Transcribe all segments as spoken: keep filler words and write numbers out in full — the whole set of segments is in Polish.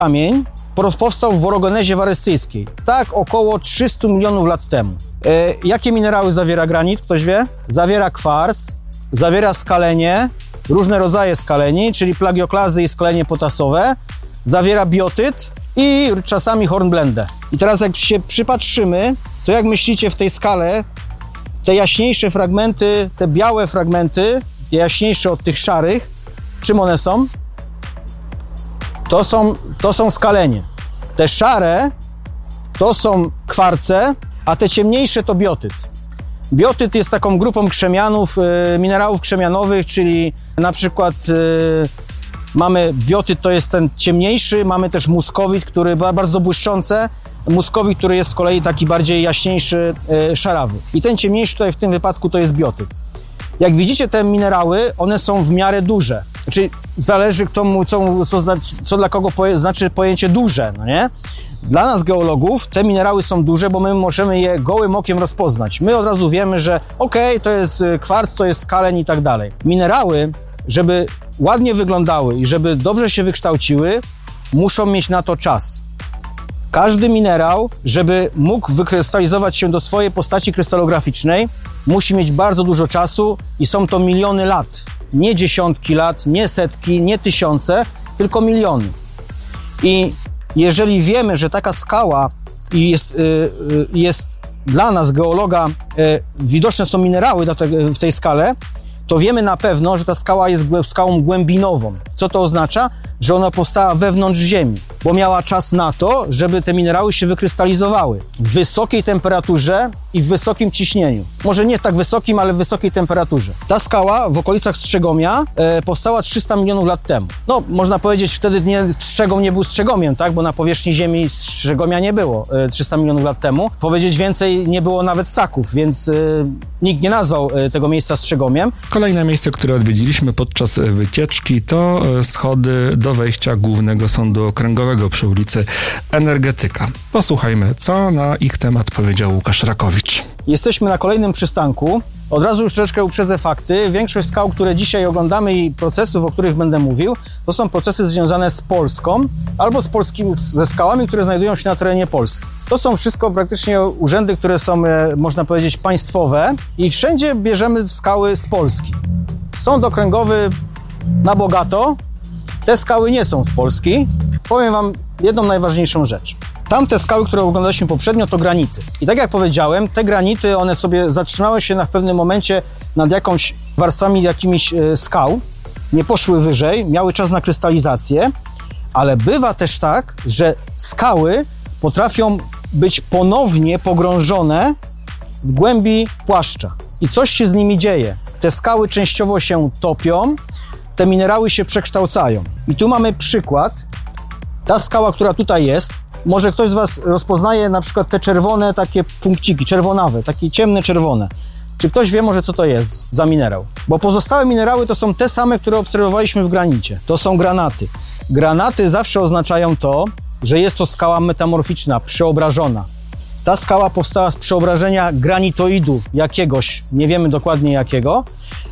kamień powstał w orogenezie warystyjskiej, tak około trzysta milionów lat temu. E, jakie minerały zawiera granit, ktoś wie? Zawiera kwarc, zawiera skalenie, różne rodzaje skaleni, czyli plagioklazy i skalenie potasowe, zawiera biotyt i czasami hornblendę. I teraz jak się przypatrzymy, to jak myślicie w tej skale, te jaśniejsze fragmenty, te białe fragmenty, jaśniejsze od tych szarych, czym one są? To są, to są skalenie. Te szare to są kwarce, a te ciemniejsze to biotyt. Biotyt jest taką grupą krzemianów, y, minerałów krzemianowych, czyli na przykład y, mamy biotyt, to jest ten ciemniejszy, mamy też muskowit, który bardzo błyszczące, muskowit, który jest z kolei taki bardziej jaśniejszy, y, szarawy. I ten ciemniejszy tutaj w tym wypadku to jest biotyt. Jak widzicie, te minerały, one są w miarę duże. Czyli zależy kto, co, co, co dla kogo poje, znaczy pojęcie duże, no nie? Dla nas geologów te minerały są duże, bo my możemy je gołym okiem rozpoznać. My od razu wiemy, że okej, okay, to jest kwarc, to jest skaleń i tak dalej. Minerały, żeby ładnie wyglądały i żeby dobrze się wykształciły, muszą mieć na to czas. Każdy minerał, żeby mógł wykrystalizować się do swojej postaci krystalograficznej, musi mieć bardzo dużo czasu i są to miliony lat. Nie dziesiątki lat, nie setki, nie tysiące, tylko miliony. I jeżeli wiemy, że taka skała jest, jest dla nas, geologa, widoczne są minerały w tej skale, to wiemy na pewno, że ta skała jest skałą głębinową. Co to oznacza? Że ona powstała wewnątrz ziemi, bo miała czas na to, żeby te minerały się wykrystalizowały w wysokiej temperaturze i w wysokim ciśnieniu. Może nie tak wysokim, ale w wysokiej temperaturze. Ta skała w okolicach Strzegomia e, powstała trzysta milionów lat temu. No, można powiedzieć, wtedy nie, Strzegom nie był Strzegomiem, tak? Bo na powierzchni ziemi Strzegomia nie było e, trzysta milionów lat temu. Powiedzieć więcej, nie było nawet ssaków, więc e, nikt nie nazwał e, tego miejsca Strzegomiem. Kolejne miejsce, które odwiedziliśmy podczas wycieczki, to schody do wejścia głównego sądu okręgowego przy ulicy Energetyka. Posłuchajmy, co na ich temat powiedział Łukasz Rakowicz. Jesteśmy na kolejnym przystanku. Od razu już troszeczkę uprzedzę fakty. Większość skał, które dzisiaj oglądamy i procesów, o których będę mówił, to są procesy związane z Polską albo z polskimi, ze skałami, które znajdują się na terenie Polski. To są wszystko praktycznie urzędy, które są, można powiedzieć, państwowe i wszędzie bierzemy skały z Polski. Sąd okręgowy na bogato. Te skały nie są z Polski. Powiem wam jedną najważniejszą rzecz. Tamte skały, które oglądaliśmy poprzednio, to granity. I tak jak powiedziałem, te granity, one sobie zatrzymały się na w pewnym momencie nad jakąś warstwami jakimiś e, skał, nie poszły wyżej, miały czas na krystalizację, ale bywa też tak, że skały potrafią być ponownie pogrążone w głębi płaszcza. I coś się z nimi dzieje. Te skały częściowo się topią, te minerały się przekształcają. I tu mamy przykład. Ta skała, która tutaj jest, może ktoś z was rozpoznaje na przykład te czerwone takie punkciki, czerwonawe, takie ciemne czerwone. Czy ktoś wie może, co to jest za minerał? Bo pozostałe minerały to są te same, które obserwowaliśmy w granicie. To są granaty. Granaty zawsze oznaczają to, że jest to skała metamorficzna, przeobrażona. Ta skała powstała z przeobrażenia granitoidu jakiegoś, nie wiemy dokładnie jakiego,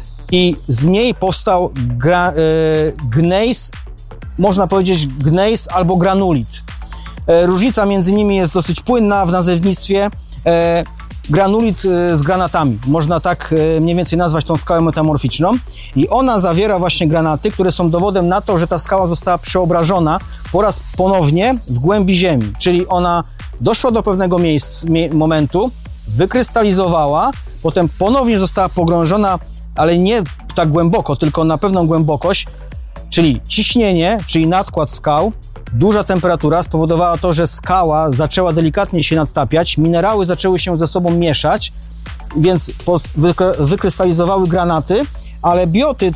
i z niej powstał gra, y, gnejs, można powiedzieć gnejs albo granulit. E, różnica między nimi jest dosyć płynna w nazewnictwie. E, granulit e, z granatami, można tak e, mniej więcej nazwać tą skałę metamorficzną. I ona zawiera właśnie granaty, które są dowodem na to, że ta skała została przeobrażona po raz ponownie w głębi ziemi. Czyli ona doszła do pewnego miejsc, mie, momentu, wykrystalizowała, potem ponownie została pogrążona, ale nie tak głęboko, tylko na pewną głębokość, czyli ciśnienie, czyli nadkład skał, duża temperatura spowodowała to, że skała zaczęła delikatnie się nadtapiać, minerały zaczęły się ze sobą mieszać, więc wykrystalizowały granaty, ale biotyt,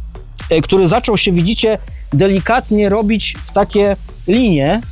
który zaczął się, widzicie, delikatnie robić w takie linie.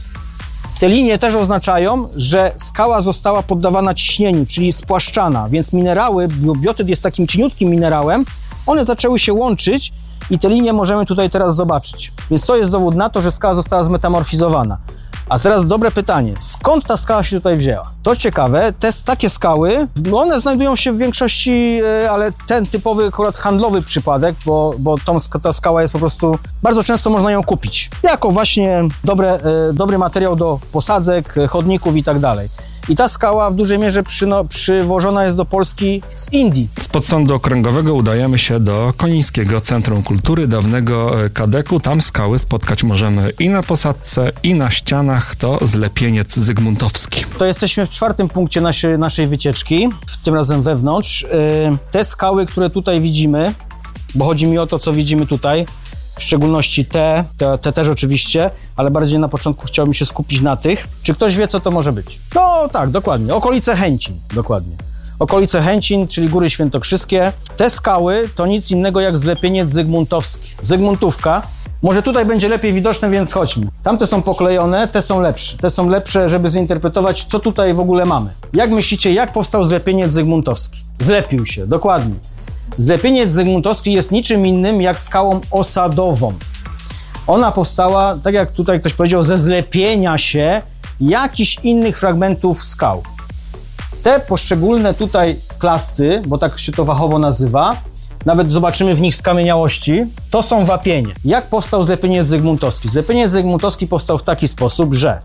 Te linie też oznaczają, że skała została poddawana ciśnieniu, czyli spłaszczana, więc minerały, biotyt jest takim cieniutkim minerałem, one zaczęły się łączyć i te linie możemy tutaj teraz zobaczyć. Więc to jest dowód na to, że skała została zmetamorfizowana. A teraz dobre pytanie, skąd ta skała się tutaj wzięła? To ciekawe, te takie skały, one znajdują się w większości, ale ten typowy akurat handlowy przypadek, bo, bo tą, ta skała jest po prostu, bardzo często można ją kupić, jako właśnie dobre, dobry materiał do posadzek, chodników i tak dalej. I ta skała w dużej mierze przyno, przywożona jest do Polski z Indii. Spod Sądu Okręgowego udajemy się do Konińskiego Centrum Kultury, dawnego Kadeku. Tam skały spotkać możemy i na posadzce, i na ścianach. To zlepieniec zygmuntowski. To jesteśmy w czwartym punkcie naszej, naszej wycieczki, tym razem wewnątrz. Te skały, które tutaj widzimy, bo chodzi mi o to, co widzimy tutaj, w szczególności te, te, te też oczywiście, ale bardziej na początku chciałbym się skupić na tych. Czy ktoś wie, co to może być? No tak, dokładnie. Okolice Chęcin, dokładnie. Okolice Chęcin, czyli Góry Świętokrzyskie. Te skały to nic innego jak zlepieniec zygmuntowski. Zygmuntówka. Może tutaj będzie lepiej widoczne, więc chodźmy. Tamte są poklejone, te są lepsze. Te są lepsze, żeby zinterpretować, co tutaj w ogóle mamy. Jak myślicie, jak powstał zlepieniec zygmuntowski? Zlepił się, dokładnie. Zlepieniec zygmuntowski jest niczym innym jak skałą osadową. Ona powstała, tak jak tutaj ktoś powiedział, ze zlepienia się jakichś innych fragmentów skał. Te poszczególne tutaj klasty, bo tak się to fachowo nazywa, nawet zobaczymy w nich skamieniałości, to są wapienie. Jak powstał zlepieniec zygmuntowski? Zlepieniec zygmuntowski powstał w taki sposób, że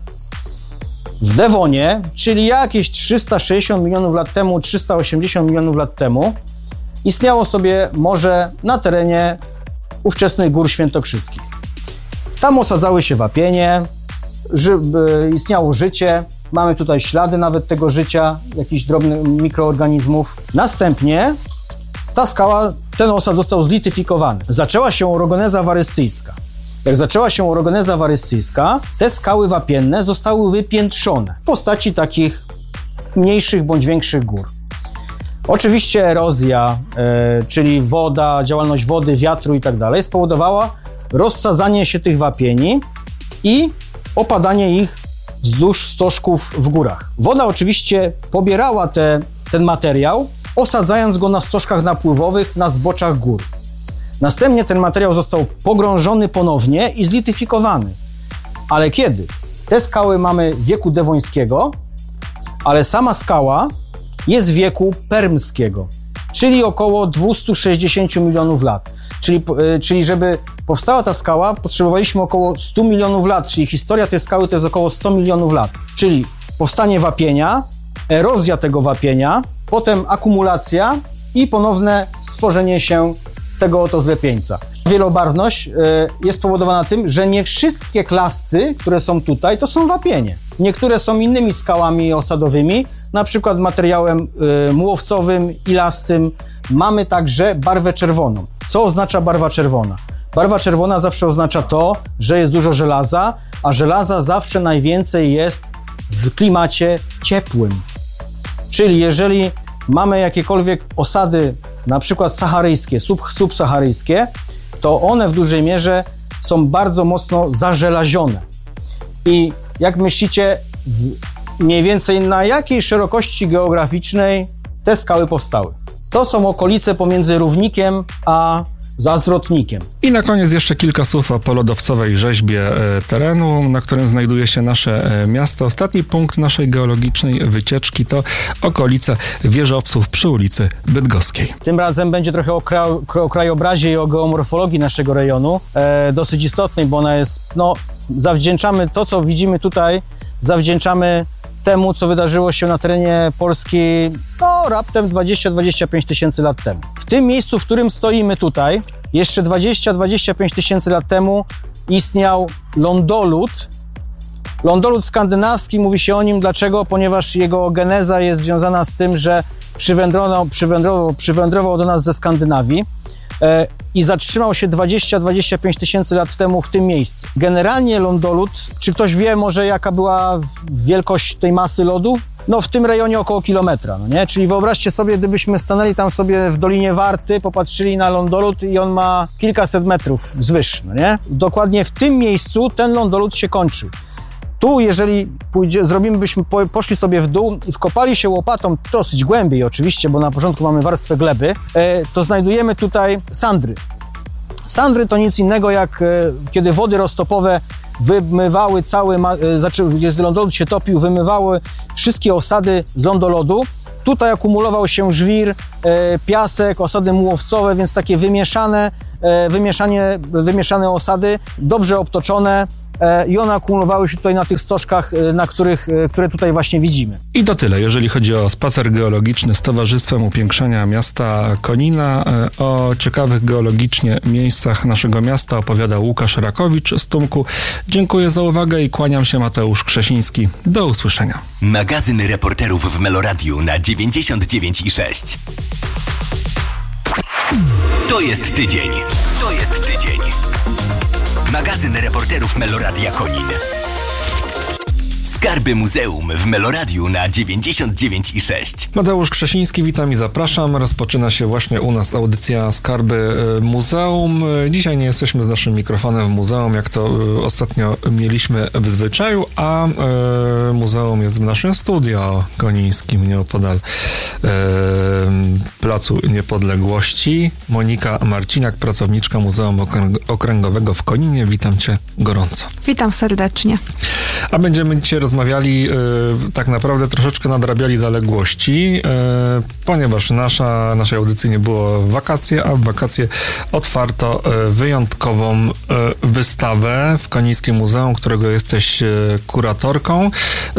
w Dewonie, czyli jakieś trzysta sześćdziesiąt milionów lat temu, trzysta osiemdziesiąt milionów lat temu, istniało sobie morze na terenie ówczesnych Gór Świętokrzyskich. Tam osadzały się wapienie, ży, y, istniało życie, mamy tutaj ślady nawet tego życia, jakichś drobnych mikroorganizmów. Następnie ta skała, ten osad został zlityfikowany. Zaczęła się orogeneza warystyjska. Jak zaczęła się orogeneza warystyjska, te skały wapienne zostały wypiętrzone w postaci takich mniejszych bądź większych gór. Oczywiście erozja, e, czyli woda, działalność wody, wiatru i tak dalej spowodowała rozsadzanie się tych wapieni i opadanie ich wzdłuż stożków w górach. Woda oczywiście pobierała te, ten materiał, osadzając go na stożkach napływowych na zboczach gór. Następnie ten materiał został pogrążony ponownie i zlityfikowany. Ale kiedy? Te skały mamy wieku dewońskiego, ale sama skała jest wieku permskiego, czyli około dwieście sześćdziesiąt milionów lat. Czyli, czyli żeby powstała ta skała, potrzebowaliśmy około sto milionów lat, czyli historia tej skały to jest około sto milionów lat. Czyli powstanie wapienia, erozja tego wapienia, potem akumulacja i ponowne stworzenie się tego oto zlepieńca. Wielobarwność jest spowodowana tym, że nie wszystkie klasty, które są tutaj, to są wapienie. Niektóre są innymi skałami osadowymi, na przykład materiałem mułowcowym, ilastym. Mamy także barwę czerwoną. Co oznacza barwa czerwona? Barwa czerwona zawsze oznacza to, że jest dużo żelaza, a żelaza zawsze najwięcej jest w klimacie ciepłym. Czyli jeżeli mamy jakiekolwiek osady, na przykład saharyjskie, sub, subsaharyjskie, to one w dużej mierze są bardzo mocno zażelazione. I jak myślicie, mniej więcej na jakiej szerokości geograficznej te skały powstały? To są okolice pomiędzy Równikiem a Zazrotnikiem. I na koniec jeszcze kilka słów o polodowcowej rzeźbie terenu, na którym znajduje się nasze miasto. Ostatni punkt naszej geologicznej wycieczki to okolice wieżowców przy ulicy Bydgoskiej. Tym razem będzie trochę o, kra o krajobrazie i o geomorfologii naszego rejonu, e, dosyć istotnej, bo ona jest, no, zawdzięczamy to, co widzimy tutaj, zawdzięczamy temu, co wydarzyło się na terenie Polski, no, raptem dwadzieścia do dwudziestu pięciu tysięcy lat temu. W tym miejscu, w którym stoimy tutaj, jeszcze dwadzieścia do dwudziestu pięciu tysięcy lat temu istniał lądolud. Lądolud skandynawski, mówi się o nim, dlaczego? Ponieważ jego geneza jest związana z tym, że przywędrował, przywędrował, przywędrował do nas ze Skandynawii e, i zatrzymał się dwadzieścia do dwudziestu pięciu tysięcy lat temu w tym miejscu. Generalnie lądolud, czy ktoś wie może jaka była wielkość tej masy lodu? No w tym rejonie około kilometra, no nie? Czyli wyobraźcie sobie, gdybyśmy stanęli tam sobie w Dolinie Warty, popatrzyli na lądolud i on ma kilkaset metrów wzwyż, no nie? Dokładnie w tym miejscu ten lądolud się kończył. Tu, jeżeli pójdzie, zrobimy, byśmy po, poszli sobie w dół i wkopali się łopatą dosyć głębiej oczywiście, bo na początku mamy warstwę gleby, e, to znajdujemy tutaj sandry. Sandry to nic innego jak e, kiedy wody roztopowe wymywały cały, znaczy gdzie lądolód się topił, wymywały wszystkie osady z lądolodu. Tutaj akumulował się żwir, piasek, osady mułowcowe, więc takie wymieszane, wymieszanie, wymieszane osady, dobrze obtoczone, i one akumulowały się tutaj na tych stożkach, na których, które tutaj właśnie widzimy. I to tyle, jeżeli chodzi o spacer geologiczny z Towarzystwem Upiększania Miasta Konina. O ciekawych geologicznie miejscach naszego miasta opowiada Łukasz Rakowicz z Tumku. Dziękuję za uwagę i kłaniam się, Mateusz Krzesiński. Do usłyszenia. Magazyn reporterów w Meloradiu na dziewięćdziesiąt dziewięć i sześć. To jest tydzień. To jest tydzień. Magazyn reporterów Meloradia Konin. Skarby Muzeum w Meloradiu na dziewięćdziesiąt dziewięć i sześć. Mateusz Krzesiński, witam i zapraszam. Rozpoczyna się właśnie u nas audycja Skarby Muzeum. Dzisiaj nie jesteśmy z naszym mikrofonem w muzeum, jak to ostatnio mieliśmy w zwyczaju, a e, muzeum jest w naszym studio konińskim, nieopodal e, Placu Niepodległości. Monika Marcinak, pracowniczka Muzeum Okręgowego w Koninie. Witam cię gorąco. Witam serdecznie. A będziemy dzisiaj rozmawiali, y, tak naprawdę troszeczkę nadrabiali zaległości, y, ponieważ nasza, naszej audycji nie było w wakacje, a w wakacje otwarto y, wyjątkową y, wystawę w Konińskim Muzeum, którego jesteś y, kuratorką. Y,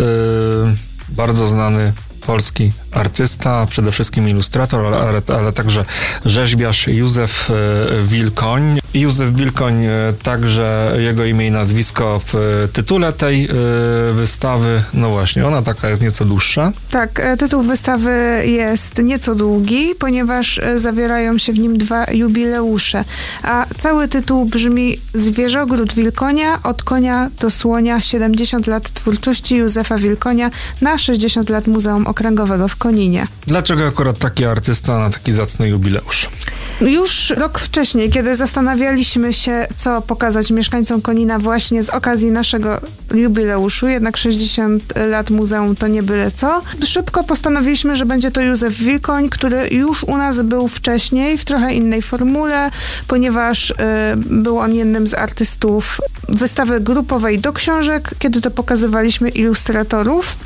bardzo znany polski artysta, przede wszystkim ilustrator, ale, ale także rzeźbiarz Józef Wilkoń. Józef Wilkoń, także jego imię i nazwisko w tytule tej wystawy. No właśnie, ona taka jest nieco dłuższa. Tak, tytuł wystawy jest nieco długi, ponieważ zawierają się w nim dwa jubileusze, a cały tytuł brzmi Zwierzogród Wilkonia, od konia do słonia, siedemdziesiąt lat twórczości Józefa Wilkonia na sześćdziesiąt lat Muzeum Okręgowego w Koninie. Dlaczego akurat taki artysta na taki zacny jubileusz? Już rok wcześniej, kiedy zastanawialiśmy się, co pokazać mieszkańcom Konina właśnie z okazji naszego jubileuszu, jednak sześćdziesiąt lat muzeum to nie byle co, szybko postanowiliśmy, że będzie to Józef Wilkoń, który już u nas był wcześniej w trochę innej formule, ponieważ y, był on jednym z artystów wystawy grupowej do książek, kiedy to pokazywaliśmy ilustratorów.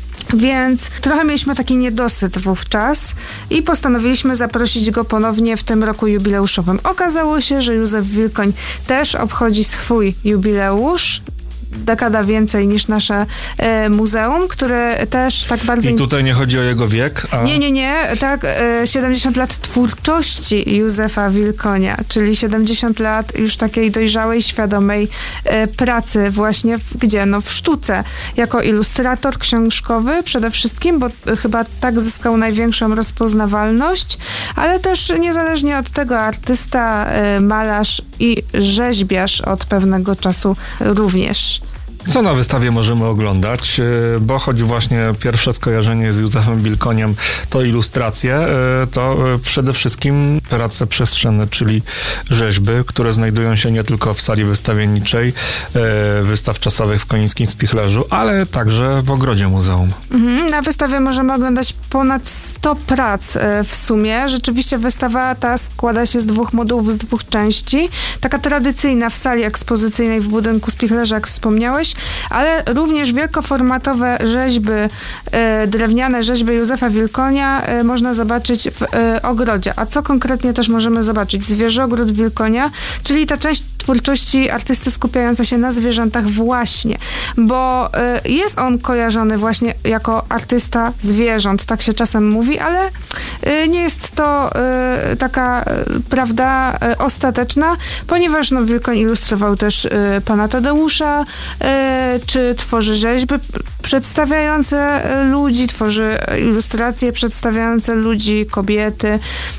Więc trochę mieliśmy taki niedosyt wówczas i postanowiliśmy zaprosić go ponownie w tym roku jubileuszowym. Okazało się, że Józef Wilkoń też obchodzi swój jubileusz. Dekada więcej niż nasze e, muzeum, które też tak bardzo... I tutaj nie chodzi o jego wiek, a... Nie, nie, nie. Tak, e, siedemdziesiąt lat twórczości Józefa Wilkonia, czyli siedemdziesiąt lat już takiej dojrzałej, świadomej e, pracy właśnie w, gdzie? No w sztuce. Jako ilustrator książkowy przede wszystkim, bo chyba tak zyskał największą rozpoznawalność, ale też niezależnie od tego artysta, e, malarz i rzeźbiarz od pewnego czasu również. Co na wystawie możemy oglądać? Bo choć właśnie pierwsze skojarzenie z Józefem Wilkoniem to ilustracje, to przede wszystkim prace przestrzenne, czyli rzeźby, które znajdują się nie tylko w sali wystawienniczej wystaw czasowych w Konińskim Spichlerzu, ale także w ogrodzie muzeum. Mhm, na wystawie możemy oglądać ponad sto prac w sumie. Rzeczywiście wystawa ta składa się z dwóch modułów, z dwóch części. Taka tradycyjna w sali ekspozycyjnej w budynku Spichlerza, jak wspomniałeś, ale również wielkoformatowe rzeźby, e, drewniane rzeźby Józefa Wilkonia e, można zobaczyć w e, ogrodzie. A co konkretnie też możemy zobaczyć? Zwierzogród Wilkonia, czyli ta część twórczości artysty skupiająca się na zwierzętach właśnie, bo e, jest on kojarzony właśnie jako artysta zwierząt, tak się czasem mówi, ale e, nie jest to e, taka e, prawda e, ostateczna, ponieważ no, Wilkoń ilustrował też e, pana Tadeusza, e, czy tworzy rzeźby przedstawiające ludzi, tworzy ilustracje przedstawiające ludzi, kobiety,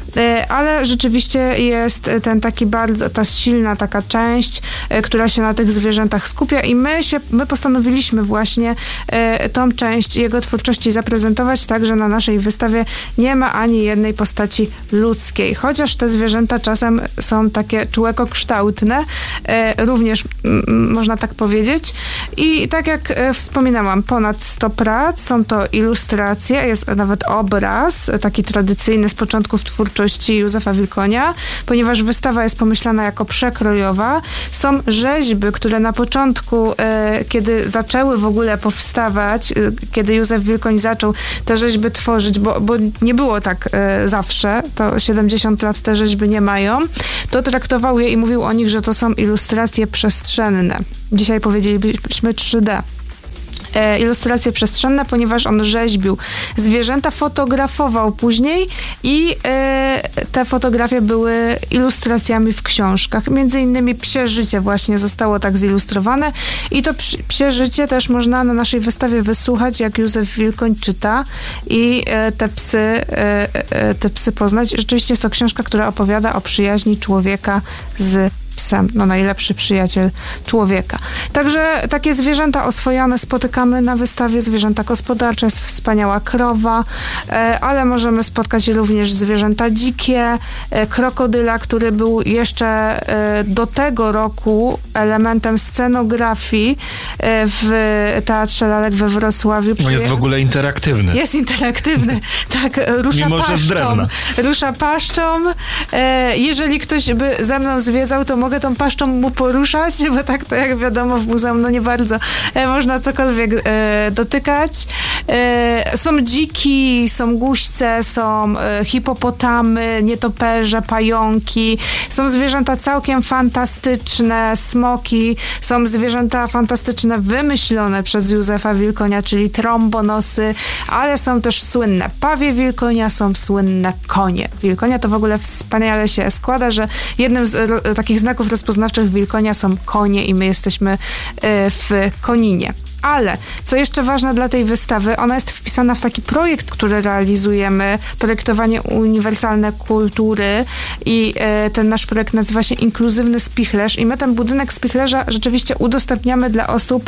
ale rzeczywiście jest ten taki bardzo, ta silna taka część, która się na tych zwierzętach skupia i my się, my postanowiliśmy właśnie tą część jego twórczości zaprezentować tak, że na naszej wystawie nie ma ani jednej postaci ludzkiej, chociaż te zwierzęta czasem są takie człekokształtne, również m, można tak powiedzieć. I tak jak wspominałam, ponad ponad sto prac, są to ilustracje, jest nawet obraz, taki tradycyjny z początków twórczości Józefa Wilkonia, ponieważ wystawa jest pomyślana jako przekrojowa. Są rzeźby, które na początku, e, kiedy zaczęły w ogóle powstawać, e, kiedy Józef Wilkoń zaczął te rzeźby tworzyć, bo, bo nie było tak e, zawsze, to siedemdziesiąt lat te rzeźby nie mają, to traktował je i mówił o nich, że to są ilustracje przestrzenne. Dzisiaj powiedzielibyśmy trzy D. E, ilustracje przestrzenne, ponieważ on rzeźbił zwierzęta, fotografował później i e, te fotografie były ilustracjami w książkach. Między innymi Psie życie właśnie zostało tak zilustrowane i to Psie życie też można na naszej wystawie wysłuchać, jak Józef Wilkoń czyta i e, te psy e, e, te psy poznać. Rzeczywiście jest to książka, która opowiada o przyjaźni człowieka z psem, no najlepszy przyjaciel człowieka. Także takie zwierzęta oswojone spotykamy na wystawie, zwierzęta gospodarcze, jest wspaniała krowa, e, ale możemy spotkać również zwierzęta dzikie, e, krokodyla, który był jeszcze e, do tego roku elementem scenografii e, w Teatrze Lalek we Wrocławiu. No jest w ogóle interaktywny. Jest interaktywny, tak, rusza Mimo, że z paszczą. drewna. Rusza paszczą. E, jeżeli ktoś by ze mną zwiedzał, to mogę tą paszczą mu poruszać, bo tak to jak wiadomo w muzeum no nie bardzo e, można cokolwiek e, dotykać. E, są dziki, są guźce, są e, hipopotamy, nietoperze, pająki. Są zwierzęta całkiem fantastyczne, smoki. Są zwierzęta fantastyczne wymyślone przez Józefa Wilkonia, czyli trąbonosy, ale są też słynne pawie Wilkonia, są słynne konie Wilkonia. To w ogóle wspaniale się składa, że jednym z ro, takich znaków rozpoznawczych Wilkonia są konie i my jesteśmy w Koninie. Ale, co jeszcze ważne dla tej wystawy, ona jest wpisana w taki projekt, który realizujemy, projektowanie uniwersalne kultury i e, ten nasz projekt nazywa się Inkluzywny Spichlerz i my ten budynek Spichlerza rzeczywiście udostępniamy dla osób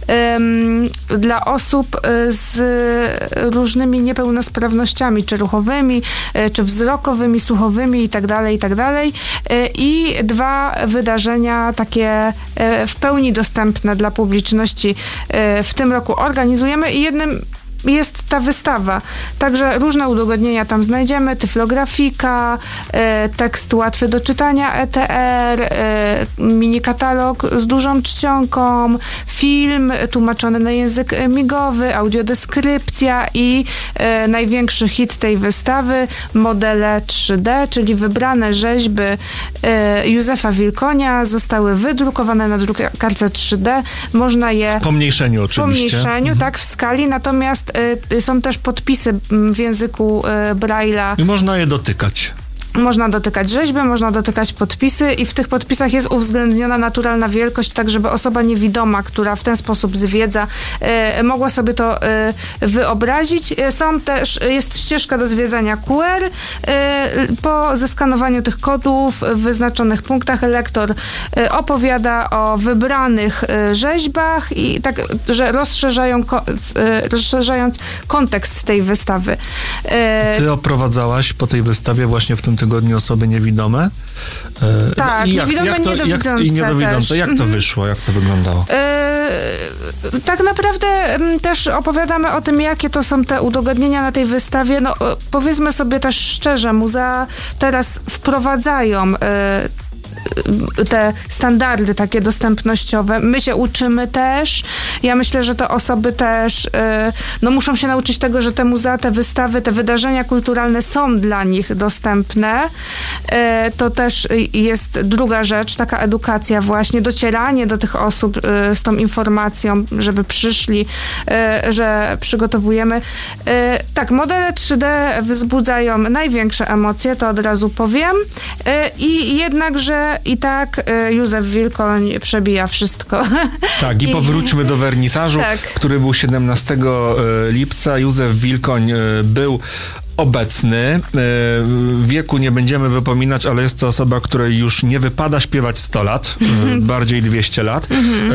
ym, dla osób z różnymi niepełnosprawnościami, czy ruchowymi, y, czy wzrokowymi, słuchowymi i tak dalej, i tak dalej. I dwa wydarzenia takie y, w pełni dostępne dla publiczności w tym roku organizujemy i jednym jest ta wystawa. Także różne udogodnienia tam znajdziemy, tyflografika, e, tekst łatwy do czytania E T R, e, mini katalog z dużą czcionką, film tłumaczony na język migowy, audiodeskrypcja i e, największy hit tej wystawy, modele trzy D, czyli wybrane rzeźby e, Józefa Wilkonia zostały wydrukowane na drukarce trzy D. Można je... W pomniejszeniu oczywiście. W pomniejszeniu, mhm. tak, w skali, natomiast y, są też podpisy w języku y, Braille'a. I można je dotykać. Można dotykać rzeźby, można dotykać podpisy i w tych podpisach jest uwzględniona naturalna wielkość, tak żeby osoba niewidoma, która w ten sposób zwiedza, e, mogła sobie to e, wyobrazić. Są też, jest ścieżka do zwiedzania Q R. E, po zeskanowaniu tych kodów w wyznaczonych punktach lektor e, opowiada o wybranych e, rzeźbach i tak, że rozszerzają, ko, e, rozszerzając kontekst tej wystawy. E, Ty oprowadzałaś po tej wystawie właśnie w tym tygodniu osoby niewidome. E, tak, i jak, niewidome, jak to, niedowidzące jak, i niedowidzące. też. Jak to wyszło? Jak to wyglądało? E, tak naprawdę m, też opowiadamy o tym, jakie to są te udogodnienia na tej wystawie. No, powiedzmy sobie też szczerze, muzea teraz wprowadzają e, te standardy takie dostępnościowe. My się uczymy też. Ja myślę, że te osoby też no, muszą się nauczyć tego, że te muzea, te wystawy, te wydarzenia kulturalne są dla nich dostępne. To też jest druga rzecz, taka edukacja właśnie, docieranie do tych osób z tą informacją, żeby przyszli, że przygotowujemy. Tak, modele trzy D wzbudzają największe emocje, to od razu powiem. I jednakże i tak Józef Wilkoń przebija wszystko. Tak, i powróćmy do wernisażu, tak. który był siedemnastego lipca. Józef Wilkoń był obecny. W wieku nie będziemy wypominać, ale jest to osoba, której już nie wypada śpiewać sto lat, bardziej dwieście lat.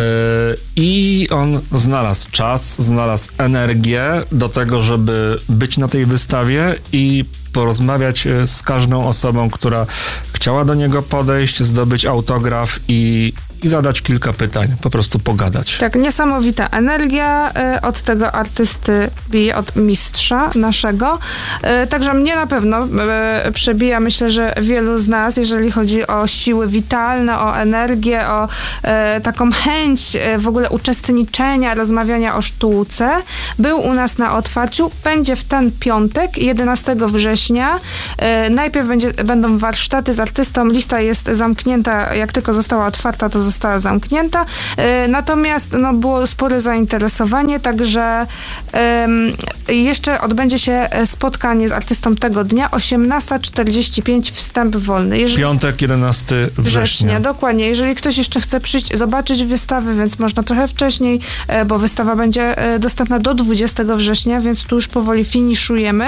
I on znalazł czas, znalazł energię do tego, żeby być na tej wystawie i porozmawiać z każdą osobą, która chciała do niego podejść, zdobyć autograf i i zadać kilka pytań, po prostu pogadać. Tak, niesamowita energia y, od tego artysty bije, od mistrza naszego. Y, także mnie na pewno y, przebija, myślę, że wielu z nas, jeżeli chodzi o siły witalne, o energię, o y, taką chęć y, w ogóle uczestniczenia, rozmawiania o sztuce. Był u nas na otwarciu, będzie w ten piątek, jedenastego września. Y, najpierw będzie, będą warsztaty z artystą, lista jest zamknięta, jak tylko została otwarta, to została zamknięta. Y, natomiast no, było spore zainteresowanie, także y, jeszcze odbędzie się spotkanie z artystą tego dnia, osiemnasta czterdzieści pięć, wstęp wolny. Jeżeli... Piątek, jedenastego września. września. Dokładnie. Jeżeli ktoś jeszcze chce przyjść, zobaczyć wystawę, więc można trochę wcześniej, bo wystawa będzie dostępna do dwudziestego września, więc tu już powoli finiszujemy.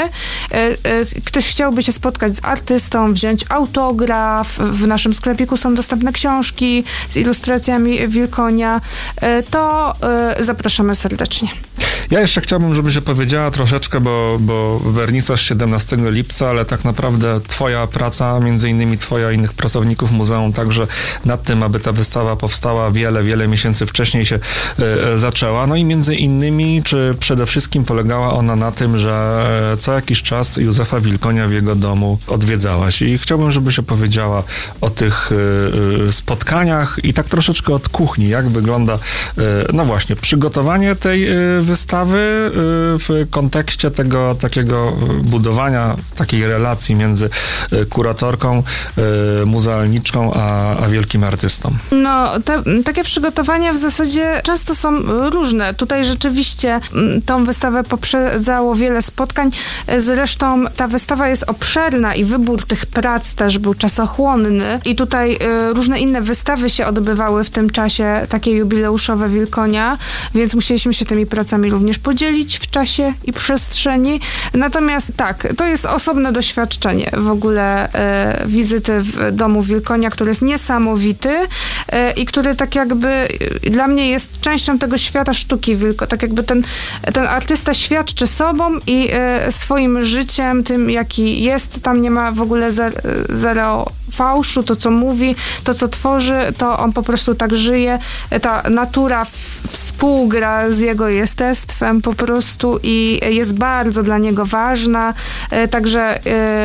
Ktoś chciałby się spotkać z artystą, wziąć autograf, w naszym sklepiku są dostępne książki z ilustracjami Wilkonia, to zapraszamy serdecznie. Ja jeszcze chciałbym, żebyś opowiedziała troszeczkę, bo, bo wernisaż siedemnastego lipca, ale tak naprawdę twoja praca, między innymi twoja i innych pracowników muzeum, także nad tym, aby ta wystawa powstała wiele, wiele miesięcy wcześniej się y, zaczęła. No i między innymi, czy przede wszystkim polegała ona na tym, że co jakiś czas Józefa Wilkonia w jego domu odwiedzałaś. I chciałbym, żebyś opowiedziała o tych y, y, spotkaniach i tak troszeczkę od kuchni, jak wygląda, y, no właśnie, przygotowanie tej y, wystawy w kontekście tego takiego budowania takiej relacji między kuratorką, muzealniczką, a, a wielkim artystą. No, te, takie przygotowania w zasadzie często są różne. Tutaj rzeczywiście tą wystawę poprzedzało wiele spotkań. Zresztą ta wystawa jest obszerna i wybór tych prac też był czasochłonny i tutaj różne inne wystawy się odbywały w tym czasie, takie jubileuszowe Wilkonia, więc musieliśmy się tymi pracami również podzielić w czasie i przestrzeni. Natomiast tak, to jest osobne doświadczenie w ogóle e, wizyty w domu Wilkonia, który jest niesamowity e, i który tak jakby e, dla mnie jest częścią tego świata sztuki Wilko. Tak jakby ten, ten artysta świadczy sobą i e, swoim życiem, tym jaki jest. Tam nie ma w ogóle zero, zero fałszu, to co mówi, to co tworzy, to on po prostu tak żyje. Ta natura w, współgra z jego jestestwem po prostu i jest bardzo dla niego ważna. Także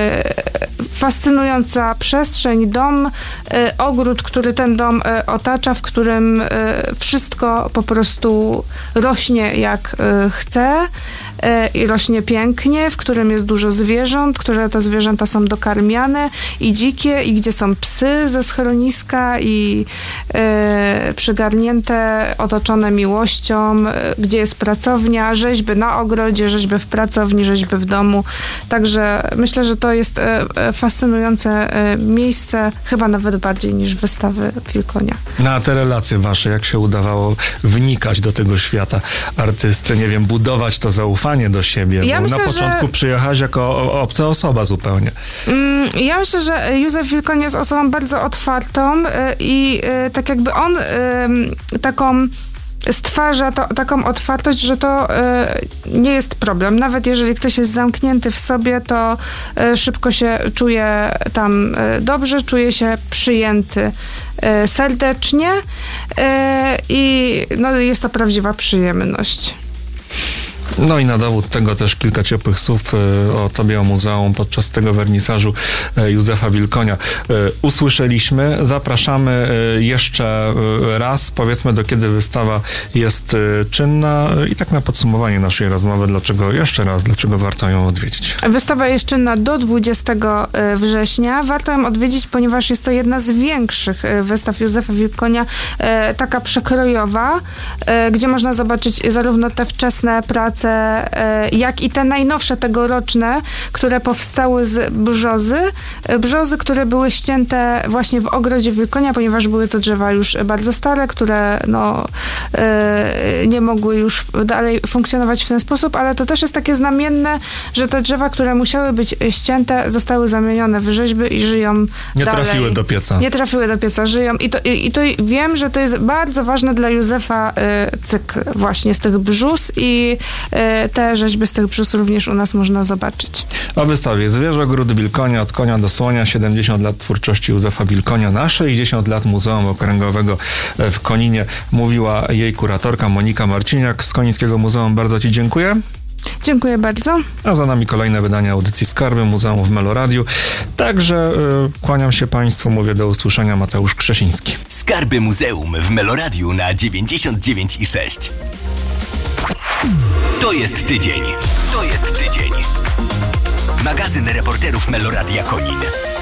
fascynująca przestrzeń, dom, ogród, który ten dom otacza, w którym wszystko po prostu rośnie jak chce i rośnie pięknie, w którym jest dużo zwierząt, które te zwierzęta są dokarmiane i dzikie, i gdzie są psy ze schroniska i e, przygarnięte, otoczone miłością, e, gdzie jest pracownia, rzeźby na ogrodzie, rzeźby w pracowni, rzeźby w domu. Także myślę, że to jest e, fascynujące e, miejsce, chyba nawet bardziej niż wystawy Wilkonia. No a te relacje wasze, jak się udawało wnikać do tego świata artysty, nie wiem, budować to zaufanie do siebie, ja bo myślę, na początku że... przyjechałaś jako obca osoba zupełnie. Mm, ja myślę, że Józef Wilkoń jest osobą bardzo otwartą y, i y, tak jakby on y, taką stwarza to, taką otwartość, że to y, nie jest problem. Nawet jeżeli ktoś jest zamknięty w sobie, to y, szybko się czuje tam y, dobrze, czuje się przyjęty y, serdecznie y, i no, jest to prawdziwa przyjemność. No i na dowód tego też kilka ciepłych słów o tobie, o muzeum podczas tego wernisażu Józefa Wilkonia usłyszeliśmy. Zapraszamy jeszcze raz. Powiedzmy, do kiedy wystawa jest czynna i tak na podsumowanie naszej rozmowy, dlaczego jeszcze raz, dlaczego warto ją odwiedzić. Wystawa jest czynna do dwudziestego września. Warto ją odwiedzić, ponieważ jest to jedna z większych wystaw Józefa Wilkonia, taka przekrojowa, gdzie można zobaczyć zarówno te wczesne prace, jak i te najnowsze tegoroczne, które powstały z brzozy. Brzozy, które były ścięte właśnie w ogrodzie Wilkonia, ponieważ były to drzewa już bardzo stare, które no, nie mogły już dalej funkcjonować w ten sposób, ale to też jest takie znamienne, że te drzewa, które musiały być ścięte, zostały zamienione w rzeźby i żyją Nie dalej. trafiły do pieca. Nie trafiły do pieca, żyją. I to, i, i to wiem, że to jest bardzo ważne dla Józefa cykl właśnie z tych brzus i te rzeźby z tych brzus również u nas można zobaczyć. O wystawie Zwierzogród Wilkonia od konia do słonia, siedemdziesiąt lat twórczości Józefa Wilkonia na sześćdziesiąt lat Muzeum Okręgowego w Koninie mówiła jej kuratorka Monika Marciniak z Konińskiego Muzeum. Bardzo Ci dziękuję. Dziękuję bardzo. A za nami kolejne wydanie audycji Skarby Muzeum w Meloradiu. Także y, kłaniam się Państwu, mówię do usłyszenia, Mateusz Krzesiński. Skarby Muzeum w Meloradiu na dziewięćdziesiąt dziewięć i sześć. To jest tydzień. To jest tydzień. Magazyn reporterów Meloradia Konin.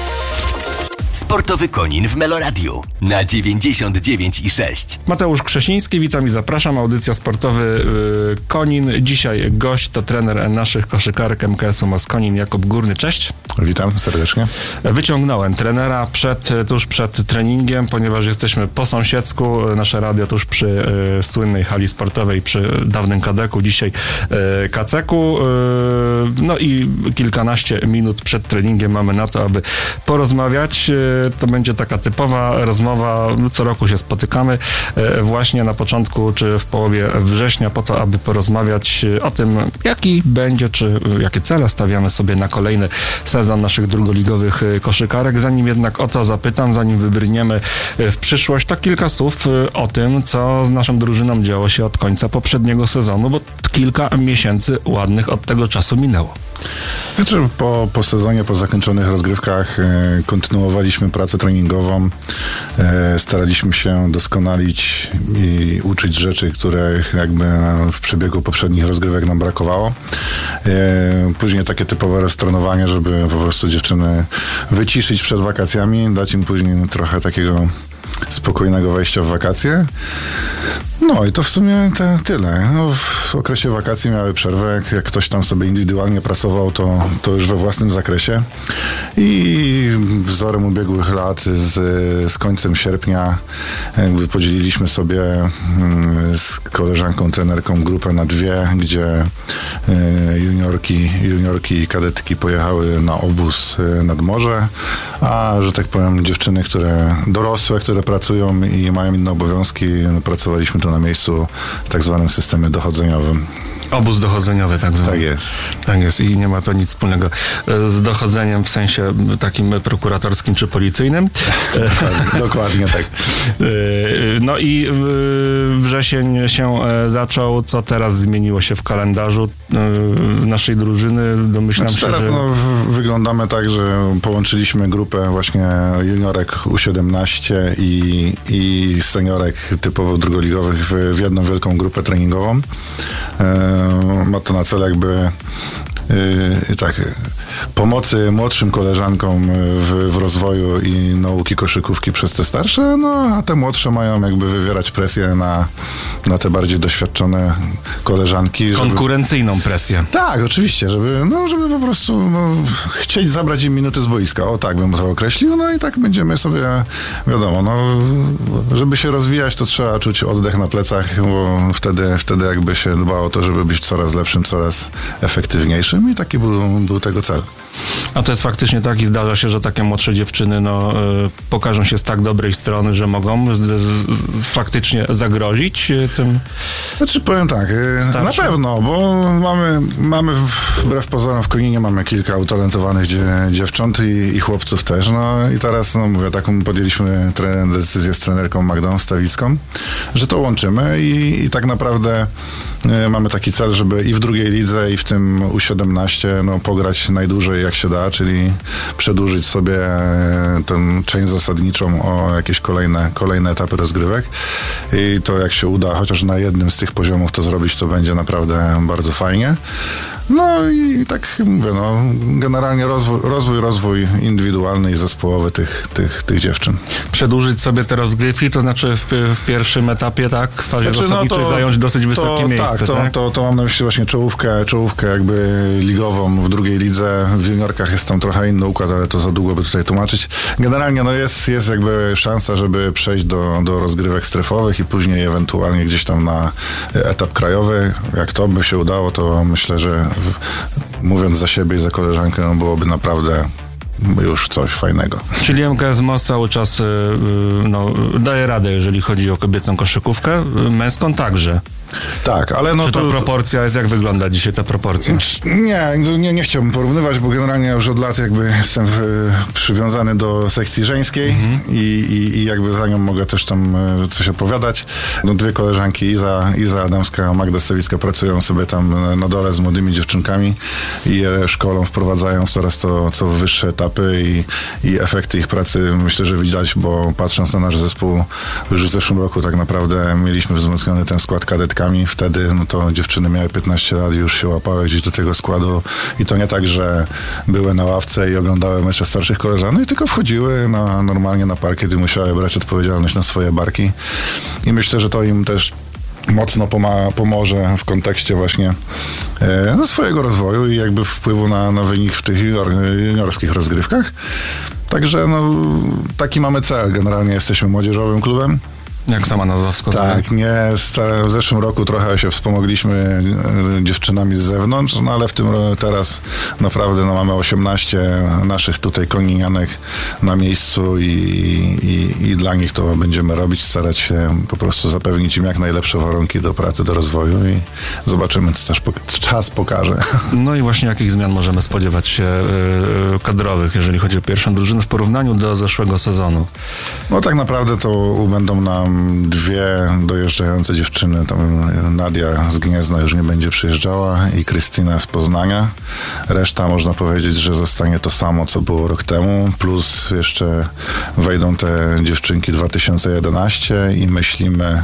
Sportowy Konin w Meloradiu na dziewięćdziesiąt dziewięć i sześć. Mateusz Krzesiński, witam i zapraszam. Audycja Sportowy yy, Konin. Dzisiaj gość to trener naszych koszykarek M K S-u Moskonin Jakub Górny. Cześć. Witam serdecznie. Wyciągnąłem trenera przed, tuż przed treningiem, ponieważ jesteśmy po sąsiedzku. Nasze radio tuż przy y, słynnej hali sportowej, przy dawnym Kadeku, dzisiaj y, Kaceku. Y, no i kilkanaście minut przed treningiem mamy na to, aby porozmawiać. Y, to będzie taka typowa rozmowa. Co roku się spotykamy y, właśnie na początku czy w połowie września po to, aby porozmawiać o tym, jaki będzie, czy y, jakie cele stawiamy sobie na kolejny sezon naszych drugoligowych koszykarek. Zanim jednak o to zapytam, zanim wybrniemy w przyszłość, to kilka słów o tym, co z naszą drużyną działo się od końca poprzedniego sezonu, bo kilka miesięcy ładnych od tego czasu minęło. Znaczy, po, po sezonie, po zakończonych rozgrywkach e, kontynuowaliśmy pracę treningową, e, staraliśmy się doskonalić i uczyć rzeczy, których jakby w przebiegu poprzednich rozgrywek nam brakowało. E, później takie typowe restrenowanie, żeby po prostu dziewczyny wyciszyć przed wakacjami, dać im później trochę takiego spokojnego wejścia w wakacje. No i to w sumie te, tyle. No, w okresie wakacji miały przerwę. Jak, jak ktoś tam sobie indywidualnie pracował, to, to już we własnym zakresie. I wzorem ubiegłych lat z, z końcem sierpnia jakby podzieliliśmy sobie z koleżanką, trenerką grupę na dwie, gdzie juniorki, juniorki i kadetki pojechały na obóz nad morze, a że tak powiem dziewczyny, które dorosłe, które pracują i mają inne obowiązki, pracowaliśmy to na miejscu w tak zwanym systemie dochodzeniowym. Obóz dochodzeniowy, tak zwany. Tak jest. Tak jest i nie ma to nic wspólnego z dochodzeniem w sensie takim prokuratorskim czy policyjnym. Dokładnie, dokładnie tak. No i wrzesień się zaczął. Co teraz zmieniło się w kalendarzu naszej drużyny? Domyślam znaczy się, teraz że... no, wyglądamy tak, że połączyliśmy grupę właśnie juniorek U siedemnaście i, i seniorek typowo drugoligowych w, w jedną wielką grupę treningową. Ma to na celu jakby Yy, tak, pomocy młodszym koleżankom w, w rozwoju i nauki koszykówki przez te starsze, no a te młodsze mają jakby wywierać presję na, na te bardziej doświadczone koleżanki. Konkurencyjną żeby, presję. Tak, oczywiście, żeby, no, żeby po prostu no, chcieć zabrać im minuty z boiska. O tak bym to określił, no i tak będziemy sobie, wiadomo, no, żeby się rozwijać, to trzeba czuć oddech na plecach, bo wtedy, wtedy jakby się dba o to, żeby być coraz lepszym, coraz efektywniejszym. I taki był, był tego cel. A to jest faktycznie tak i zdarza się, że takie młodsze dziewczyny no, y, pokażą się z tak dobrej strony, że mogą z, z, faktycznie zagrozić tym. Znaczy powiem tak, y, na pewno, bo mamy, mamy wbrew pozorom w Koninie mamy kilka utalentowanych dzie, dziewcząt i, i chłopców też. No i teraz, no mówię, taką podjęliśmy tre, decyzję z trenerką Magdą Stawicką, że to łączymy i, i tak naprawdę y, mamy taki cel, żeby i w drugiej lidze, i w tym U siedemnaście no, pograć najdłużej jak się da, czyli przedłużyć sobie tę część zasadniczą o jakieś kolejne, kolejne etapy rozgrywek i to jak się uda chociaż na jednym z tych poziomów to zrobić, to będzie naprawdę bardzo fajnie. No i tak mówię, no, generalnie rozwój, rozwój, rozwój indywidualny i zespołowy tych, tych, tych dziewczyn. Przedłużyć sobie te rozgrywki, to znaczy w, w pierwszym etapie, tak, w fazie znaczy, zasadniczej no to, zająć dosyć wysokie to, miejsce, tak? To, tak? To, to mam na myśli właśnie czołówkę, czołówkę jakby ligową w drugiej lidze. W juniorkach jest tam trochę inny układ, ale to za długo by tutaj tłumaczyć. Generalnie no jest, jest jakby szansa, żeby przejść do, do rozgrywek strefowych i później ewentualnie gdzieś tam na etap krajowy. Jak to by się udało, to myślę, że mówiąc za siebie i za koleżankę, no byłoby naprawdę już coś fajnego. Czyli M K S Most cały czas no, daje radę, jeżeli chodzi o kobiecą koszykówkę, męską także. Tak, ale no Czy ta to... proporcja jest, jak wygląda dzisiaj ta proporcja? Nie, nie, nie chciałbym porównywać, bo generalnie już od lat jakby jestem w, przywiązany do sekcji żeńskiej mhm. i, i, i jakby za nią mogę też tam coś opowiadać. No, dwie koleżanki, Iza, Iza Adamska, Magda Stawicka pracują sobie tam na dole z młodymi dziewczynkami i je szkolą, wprowadzają coraz to co wyższe etapy i, i efekty ich pracy myślę, że widać, bo patrząc na nasz zespół, już w zeszłym roku tak naprawdę mieliśmy wzmocniony ten skład kadetkami. Wtedy no to dziewczyny miały piętnaście lat i już się łapały gdzieś do tego składu i to nie tak, że były na ławce i oglądały mecze starszych koleżanek, tylko wchodziły na, normalnie na parkiet i musiały brać odpowiedzialność na swoje barki i myślę, że to im też mocno poma- pomoże w kontekście właśnie e, no, swojego rozwoju i jakby wpływu na, na wynik w tych junior, juniorskich rozgrywkach. Także no, taki mamy cel. Generalnie jesteśmy młodzieżowym klubem. Jak sama nazwa wskazuje. Tak, nie, w zeszłym roku trochę się wspomogliśmy dziewczynami z zewnątrz, no ale w tym roku teraz naprawdę no, mamy osiemnaście naszych tutaj koninianek na miejscu i, i, i dla nich to będziemy robić, starać się po prostu zapewnić im jak najlepsze warunki do pracy, do rozwoju i zobaczymy, co też czas pokaże. No i właśnie jakich zmian możemy spodziewać się yy, kadrowych, jeżeli chodzi o pierwszą drużynę w porównaniu do zeszłego sezonu? No tak naprawdę to będą nam dwie dojeżdżające dziewczyny, tam Nadia z Gniezna już nie będzie przyjeżdżała i Krystyna z Poznania. Reszta można powiedzieć, że zostanie to samo, co było rok temu, plus jeszcze wejdą te dziewczynki dwa tysiące jedenaście i myślimy,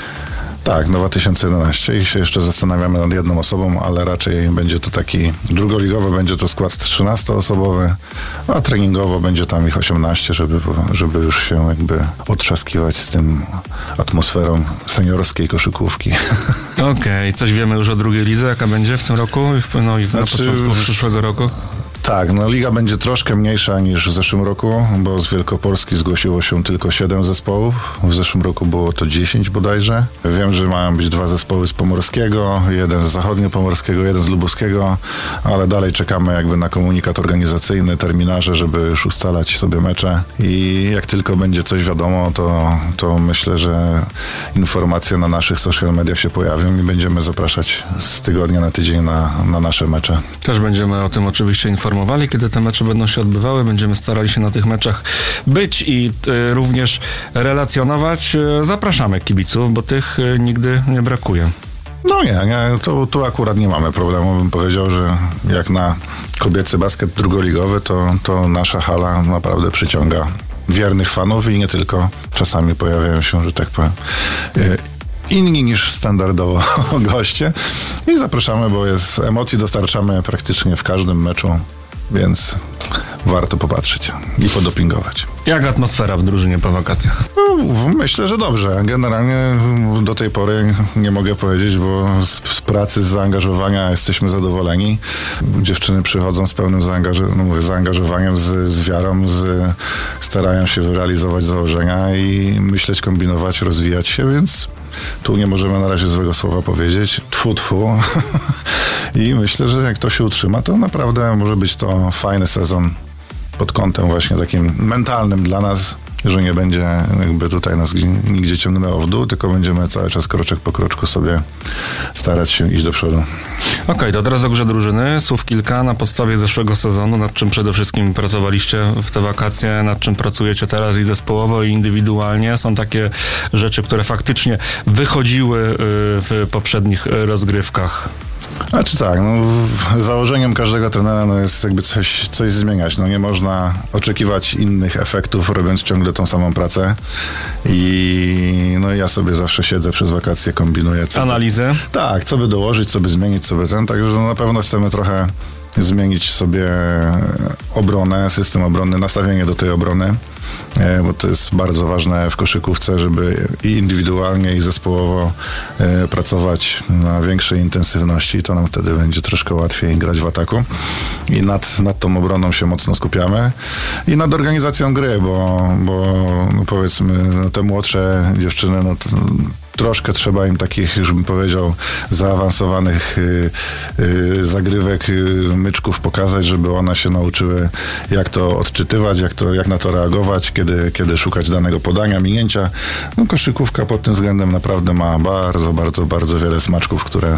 tak, no dwa tysiące jedenaście i się jeszcze zastanawiamy nad jedną osobą, ale raczej będzie to taki, drugoligowo będzie to skład trzynastoosobowy, a treningowo będzie tam ich osiemnaście, żeby, żeby już się jakby otrzaskiwać z tym atmosferą seniorskiej koszykówki. Okej, okay. Coś wiemy już o drugiej lidze, jaka będzie w tym roku no i znaczy, na początku przyszłego roku? Tak, no liga będzie troszkę mniejsza niż w zeszłym roku, bo z Wielkopolski zgłosiło się tylko siedem zespołów. W zeszłym roku było to dziesięć bodajże. Wiem, że mają być dwa zespoły z Pomorskiego, jeden z Zachodniopomorskiego, jeden z Lubuskiego, ale dalej czekamy jakby na komunikat organizacyjny, terminarze, żeby już ustalać sobie mecze i jak tylko będzie coś wiadomo, to, to myślę, że informacje na naszych social mediach się pojawią i będziemy zapraszać z tygodnia na tydzień na, na nasze mecze. Też będziemy o tym oczywiście informowali, kiedy te mecze będą się odbywały. Będziemy starali się na tych meczach być i y, również relacjonować. Zapraszamy kibiców, bo tych y, nigdy nie brakuje. No nie, nie tu, tu akurat nie mamy problemu. Bym powiedział, że jak na kobiecy basket drugoligowy, to, to nasza hala naprawdę przyciąga wiernych fanów i nie tylko. Czasami pojawiają się, że tak powiem, y, inni niż standardowo goście i zapraszamy, bo jest emocji dostarczamy praktycznie w każdym meczu, więc warto popatrzeć i podopingować. Jak atmosfera w drużynie po wakacjach? No, myślę, że dobrze. Generalnie do tej pory nie mogę powiedzieć, bo z, z pracy, z zaangażowania jesteśmy zadowoleni. Dziewczyny przychodzą z pełnym zaangaż- no mówię, zaangażowaniem, z, z wiarą, z, starają się realizować założenia i myśleć, kombinować, rozwijać się, więc tu nie możemy na razie złego słowa powiedzieć. Tfu, tfu. I myślę, że jak to się utrzyma, to naprawdę może być to fajny sezon pod kątem właśnie takim mentalnym dla nas, że nie będzie jakby tutaj nas nigdzie ciągnęło w dół, tylko będziemy cały czas kroczek po kroczku sobie starać się iść do przodu. Okej, okay, to teraz o grze drużyny. Słów kilka na podstawie zeszłego sezonu, nad czym przede wszystkim pracowaliście w te wakacje, nad czym pracujecie teraz i zespołowo, i indywidualnie. Są takie rzeczy, które faktycznie wychodziły w poprzednich rozgrywkach. Znaczy tak, no, założeniem każdego trenera no, jest jakby coś, coś zmieniać. No, nie można oczekiwać innych efektów, robiąc ciągle tą samą pracę. I no, ja sobie zawsze siedzę przez wakacje, kombinuję. Co Analizę? By, tak, co by dołożyć, co by zmienić, co by ten. Także no, na pewno chcemy trochę zmienić sobie obronę, system obronny, nastawienie do tej obrony, bo to jest bardzo ważne w koszykówce, żeby i indywidualnie, i zespołowo pracować na większej intensywności. To nam wtedy będzie troszkę łatwiej grać w ataku. I nad, nad tą obroną się mocno skupiamy. I nad organizacją gry, bo, bo no powiedzmy no te młodsze dziewczyny, no to troszkę trzeba im takich, już bym powiedział, zaawansowanych y, y, zagrywek, y, myczków pokazać, żeby one się nauczyły, jak to odczytywać, jak, to, jak na to reagować, kiedy, kiedy szukać danego podania, minięcia. No, koszykówka pod tym względem naprawdę ma bardzo, bardzo, bardzo wiele smaczków, które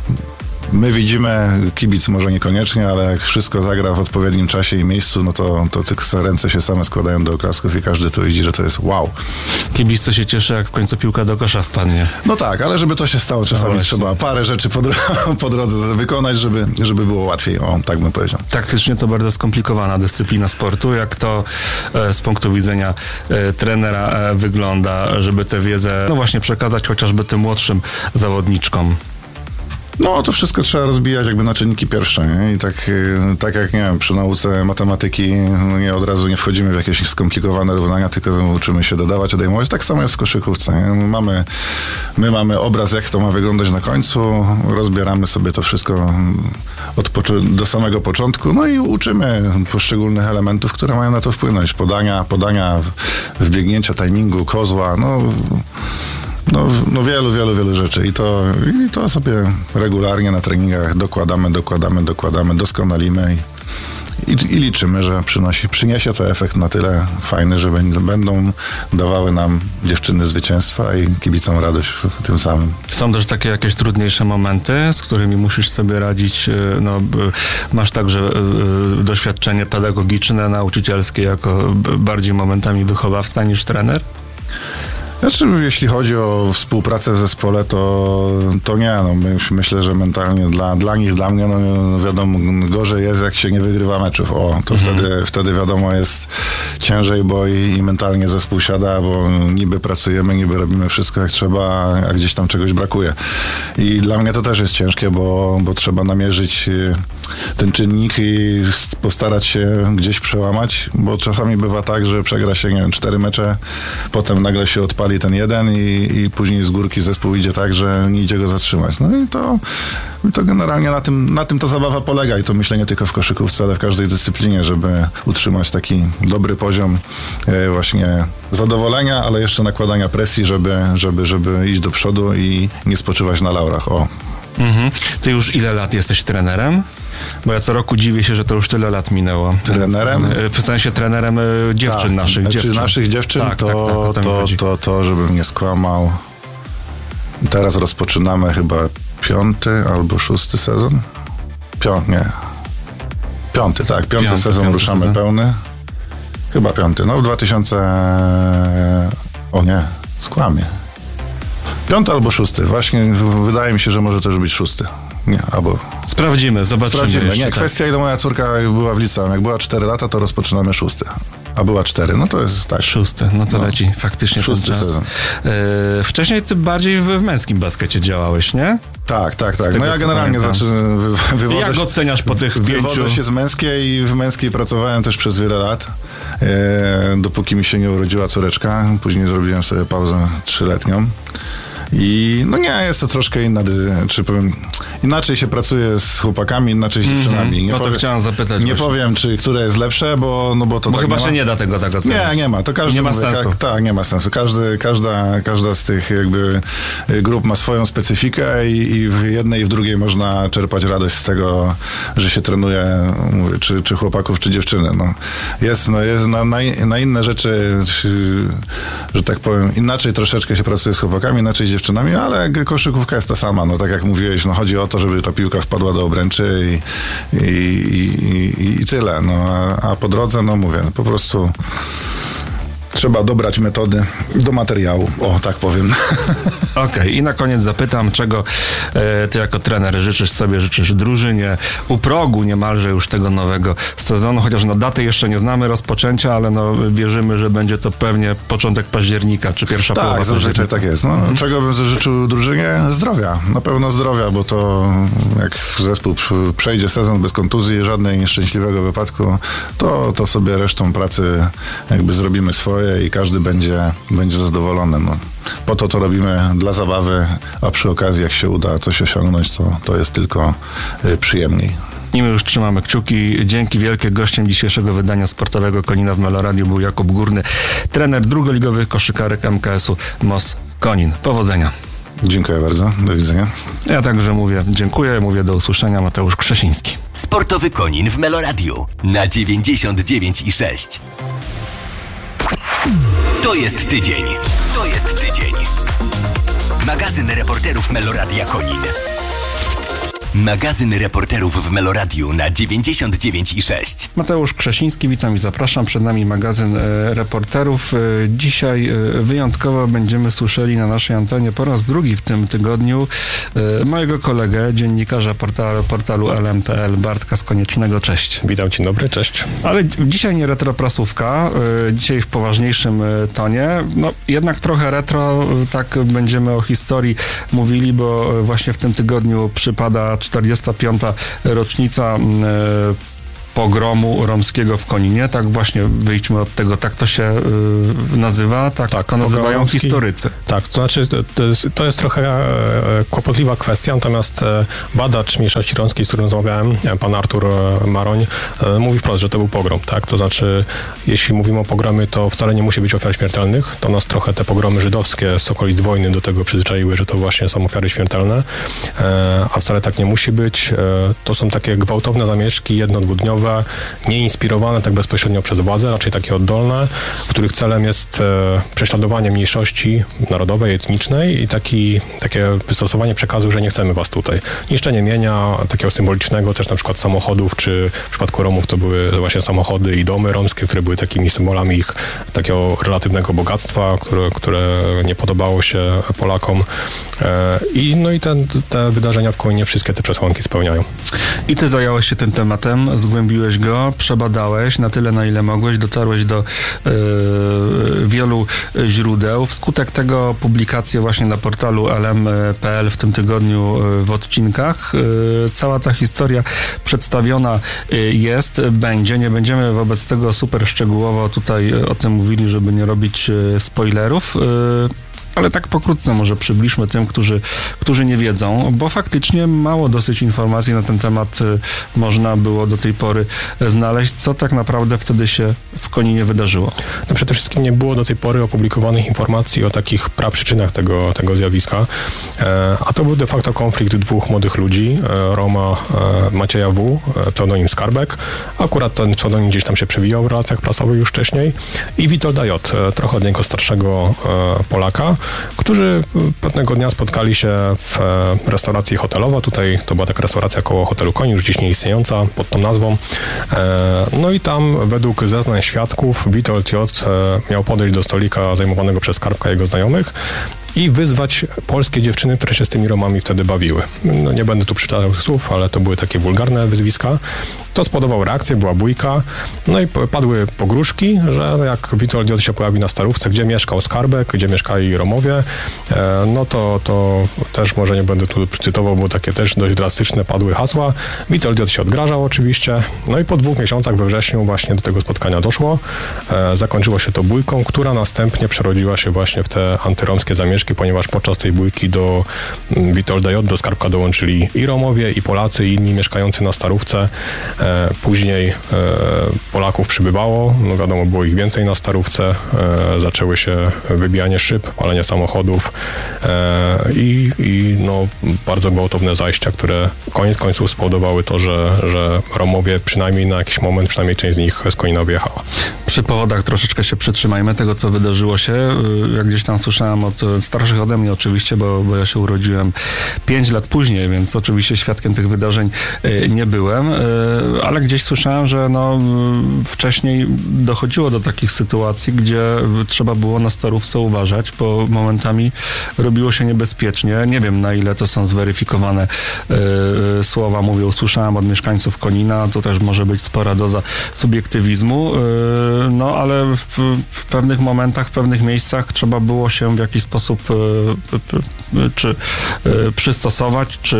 my widzimy, kibic może niekoniecznie, ale jak wszystko zagra w odpowiednim czasie i miejscu, no to, to tylko ręce się same składają do oklasków i każdy tu widzi, że to jest wow. Kibic to się cieszy, jak w końcu piłka do kosza wpadnie. No tak, ale żeby to się stało, czasami no trzeba parę rzeczy po, dro- po drodze wykonać, żeby, żeby było łatwiej. O, tak bym powiedział. Taktycznie to bardzo skomplikowana dyscyplina sportu. Jak to e, z punktu widzenia e, trenera e, wygląda, żeby tę wiedzę, no właśnie, przekazać chociażby tym młodszym zawodniczkom? No, to wszystko trzeba rozbijać jakby na czynniki pierwsze, nie? I tak, tak jak, nie wiem, przy nauce matematyki no nie od razu nie wchodzimy w jakieś skomplikowane równania, tylko uczymy się dodawać, odejmować. Tak samo jest w koszykówce, nie? Mamy, my mamy obraz, jak to ma wyglądać na końcu, rozbieramy sobie to wszystko od pocz- do samego początku, no i uczymy poszczególnych elementów, które mają na to wpłynąć. Podania, podania, wbiegnięcia, timingu, kozła, no... No, no wielu, wielu, wielu rzeczy i to, i to sobie regularnie na treningach dokładamy, dokładamy, dokładamy, doskonalimy i, i, i liczymy, że przynosi, przyniesie to efekt na tyle fajny, że będą dawały nam dziewczyny zwycięstwa i kibicom radość tym samym. Są też takie jakieś trudniejsze momenty, z którymi musisz sobie radzić, no, masz także doświadczenie pedagogiczne, nauczycielskie jako bardziej momentami wychowawca niż trener? Znaczy, jeśli chodzi o współpracę w zespole, to, to nie, no my już myślę, że mentalnie dla, dla nich, dla mnie, no wiadomo, gorzej jest, jak się nie wygrywa meczów. O, to mhm. wtedy, wtedy wiadomo jest ciężej, bo i, i mentalnie zespół siada, bo niby pracujemy, niby robimy wszystko jak trzeba, a gdzieś tam czegoś brakuje. I dla mnie to też jest ciężkie, bo, bo trzeba namierzyć ten czynnik i postarać się gdzieś przełamać, bo czasami bywa tak, że przegra się, nie wiem, cztery mecze, potem nagle się odpali ten jeden i, i później z górki zespół idzie tak, że nie idzie go zatrzymać. No i to, i to generalnie na tym, na tym ta zabawa polega i to myślę nie tylko w koszykówce, ale w każdej dyscyplinie, żeby utrzymać taki dobry poziom e, właśnie zadowolenia, ale jeszcze nakładania presji, żeby, żeby, żeby iść do przodu i nie spoczywać na laurach. O. Mhm. Ty już ile lat jesteś trenerem? Bo ja co roku dziwię się, że to już tyle lat minęło. Trenerem? W sensie trenerem dziewczyn tak, naszych. Znaczy dziewczyn. naszych dziewczyn, tak, to, tak, tak, to, to, to, to, żebym nie skłamał. Teraz rozpoczynamy chyba piąty albo szósty sezon. Piąty, nie. Piąty, tak. Piąty, piąty sezon piąty ruszamy sezon. Pełny. Chyba piąty. No w dwa tysiące... O nie, skłamie. Piąty albo szósty. Właśnie wydaje mi się, że może też być szósty. Nie, albo... Sprawdzimy, zobaczymy. Sprawdzimy. Nie, tak. kwestia, ile moja córka była w liceum. Jak była cztery lata, to rozpoczynamy szósty. A była cztery, no to jest tak. Szósty, no to no. leci faktycznie szósty ten czas. sezon. Yy, wcześniej ty bardziej w, w męskim baskecie działałeś, nie? Tak, tak, tak. No ja generalnie znaczy, wy, wywodzę Jak się, oceniasz po tych pięciu? Wywodzę się z męskiej i w męskiej pracowałem też przez wiele lat, e, dopóki mi się nie urodziła córeczka. Później zrobiłem sobie pauzę trzyletnią. I no nie, jest to troszkę inna, czy powiem, inaczej się pracuje z chłopakami, inaczej z dziewczynami. Mm-hmm. Nie no to powiem, chciałem zapytać. Nie właśnie. powiem, czy które jest lepsze, bo, no bo to bo tak chyba nie się ma. nie da tego tak ocenić. Nie, nie ma. To każdy nie ma mówi, sensu. Jak, tak, nie ma sensu. Każdy, każda, każda z tych jakby grup ma swoją specyfikę i, i w jednej i w drugiej można czerpać radość z tego, że się trenuje, mówię, czy, czy chłopaków, czy dziewczyny. No. Jest, no, jest na, na, na inne rzeczy, czy, że tak powiem, inaczej troszeczkę się pracuje z chłopakami, inaczej z dziewczynami, ale koszykówka jest ta sama. No tak jak mówiłeś, no chodzi o to, żeby ta piłka wpadła do obręczy i, i, i, i, i tyle. No, a, a po drodze, no mówię, po prostu trzeba dobrać metody do materiału. O, tak powiem. Okej, okay. I na koniec zapytam, czego e, ty jako trener życzysz sobie, życzysz drużynie u progu niemalże już tego nowego sezonu, chociaż no daty jeszcze nie znamy rozpoczęcia, ale no wierzymy, że będzie to pewnie początek października, czy pierwsza tak, połowa października. Tak, zazwyczaj tak jest. No, mhm. Czego bym życzył drużynie? Zdrowia. Na pewno zdrowia, bo to jak zespół przejdzie sezon bez kontuzji, żadnej nieszczęśliwego wypadku, to, to sobie resztą pracy jakby zrobimy swoje i każdy będzie, będzie zadowolony. No. Po to to robimy dla zabawy, a przy okazji jak się uda coś osiągnąć, to, to jest tylko y, przyjemniej. I my już trzymamy kciuki. Dzięki wielkie. Gościem dzisiejszego wydania sportowego Konina w Meloradiu był Jakub Górny, trener drugoligowych koszykarek M K S-u M O S Konin. Powodzenia. Dziękuję bardzo. Do widzenia. Ja także mówię dziękuję, mówię do usłyszenia. Mateusz Krzesiński. Sportowy Konin w Meloradiu na dziewięćdziesiąt dziewięć i sześć. To jest tydzień. To jest tydzień. Magazyn reporterów Meloradia Konin. Magazyn reporterów w Meloradiu na dziewięćdziesiąt dziewięć i sześć. Mateusz Krzesiński, witam i zapraszam. Przed nami magazyn e, reporterów. E, dzisiaj e, wyjątkowo będziemy słyszeli na naszej antenie po raz drugi w tym tygodniu e, mojego kolegę, dziennikarza portalu, portalu L M P L, Bartka Skoniecznego. Cześć. Witam, dzień dobry, cześć. Ale dzisiaj nie retroprasówka, e, dzisiaj w poważniejszym e, tonie. No jednak trochę retro, e, tak będziemy o historii mówili, bo e, właśnie w tym tygodniu przypada czterdziesta piąta rocznica e, pogromu romskiego w Koninie. Tak właśnie, wyjdźmy od tego, tak to się y, nazywa, tak, tak to nazywają romski, historycy. Tak, to znaczy to, to, jest, to jest trochę e, kłopotliwa kwestia, natomiast e, badacz mniejszości romskiej, z którym rozmawiałem, pan Artur Maroń, e, mówi wprost, że to był pogrom, tak, to znaczy jeśli mówimy o pogromie, to wcale nie musi być ofiar śmiertelnych, to nas trochę te pogromy żydowskie z okolic wojny do tego przyzwyczaiły, że to właśnie są ofiary śmiertelne, e, a wcale tak nie musi być. E, to są takie gwałtowne zamieszki jedno-, dwudniowe, nie inspirowane tak bezpośrednio przez władze, raczej takie oddolne, w których celem jest e, prześladowanie mniejszości narodowej, etnicznej i taki, takie wystosowanie przekazu, że nie chcemy was tutaj. Niszczenie mienia, takiego symbolicznego, też na przykład samochodów, czy w przypadku Romów to były właśnie samochody i domy romskie, które były takimi symbolami ich takiego relatywnego bogactwa, które, które nie podobało się Polakom. E, I no i ten, te wydarzenia w Koninie wszystkie te przesłanki spełniają. I ty zająłeś się tym tematem, zgłębiłeś go, przebadałeś na tyle, na ile mogłeś, dotarłeś do y, wielu źródeł. Wskutek tego publikacje właśnie na portalu L M P kropka P L w tym tygodniu w odcinkach. Y, cała ta historia przedstawiona jest, będzie. Nie będziemy wobec tego super szczegółowo tutaj o tym mówili, żeby nie robić spoilerów. Y, Ale tak pokrótce może przybliżmy tym, którzy, którzy nie wiedzą, bo faktycznie mało dosyć informacji na ten temat można było do tej pory znaleźć, co tak naprawdę wtedy się w Koninie wydarzyło. No przede wszystkim nie było do tej pory opublikowanych informacji o takich praprzyczynach tego, tego zjawiska, e, a to był de facto konflikt dwóch młodych ludzi, e, Roma e, Macieja W., e, pseudonim Skarbek, akurat ten pseudonim gdzieś tam się przewijał w relacjach prasowych już wcześniej, i Witolda J., e, trochę od niego starszego e, Polaka, którzy pewnego dnia spotkali się w restauracji hotelowa. Tutaj to była taka restauracja koło hotelu Konin, już dziś nieistniejąca pod tą nazwą. No i tam według zeznań świadków Witold J. miał podejść do stolika zajmowanego przez Skarbka i jego znajomych i wyzwać polskie dziewczyny, które się z tymi Romami wtedy bawiły. No, nie będę tu przytaczał tych słów, ale to były takie wulgarne wyzwiska. To spowodowało reakcję, była bójka, no i padły pogróżki, że jak Witold J. się pojawi na Starówce, gdzie mieszkał Skarbek, gdzie mieszkali Romowie, no to, to też może nie będę tu cytował, bo takie też dość drastyczne padły hasła. Witold J. się odgrażał oczywiście, no i po dwóch miesiącach we wrześniu właśnie do tego spotkania doszło. Zakończyło się to bójką, która następnie przerodziła się właśnie w te antyromskie zamieszki, ponieważ podczas tej bójki do Witolda J., do Skarbka dołączyli i Romowie, i Polacy, i inni mieszkający na Starówce. Później Polaków przybywało, no wiadomo, było ich więcej na Starówce, zaczęły się wybijanie szyb, palenie samochodów i, i no, bardzo gwałtowne zajścia, które koniec końców spowodowały to, że, że Romowie przynajmniej na jakiś moment, przynajmniej część z nich z Konina wyjechała. Przy powodach troszeczkę się przytrzymajmy tego, co wydarzyło się. Jak gdzieś tam słyszałem od starszych ode mnie oczywiście, bo, bo ja się urodziłem pięć lat później, więc oczywiście świadkiem tych wydarzeń nie byłem, ale gdzieś słyszałem, że no, wcześniej dochodziło do takich sytuacji, gdzie trzeba było na Starówce uważać, bo momentami robiło się niebezpiecznie. Nie wiem, na ile to są zweryfikowane yy, słowa. Mówię, usłyszałem od mieszkańców Konina, to też może być spora doza subiektywizmu, yy, no ale w, w pewnych momentach, w pewnych miejscach trzeba było się w jakiś sposób yy, yy, czy yy, przystosować, czy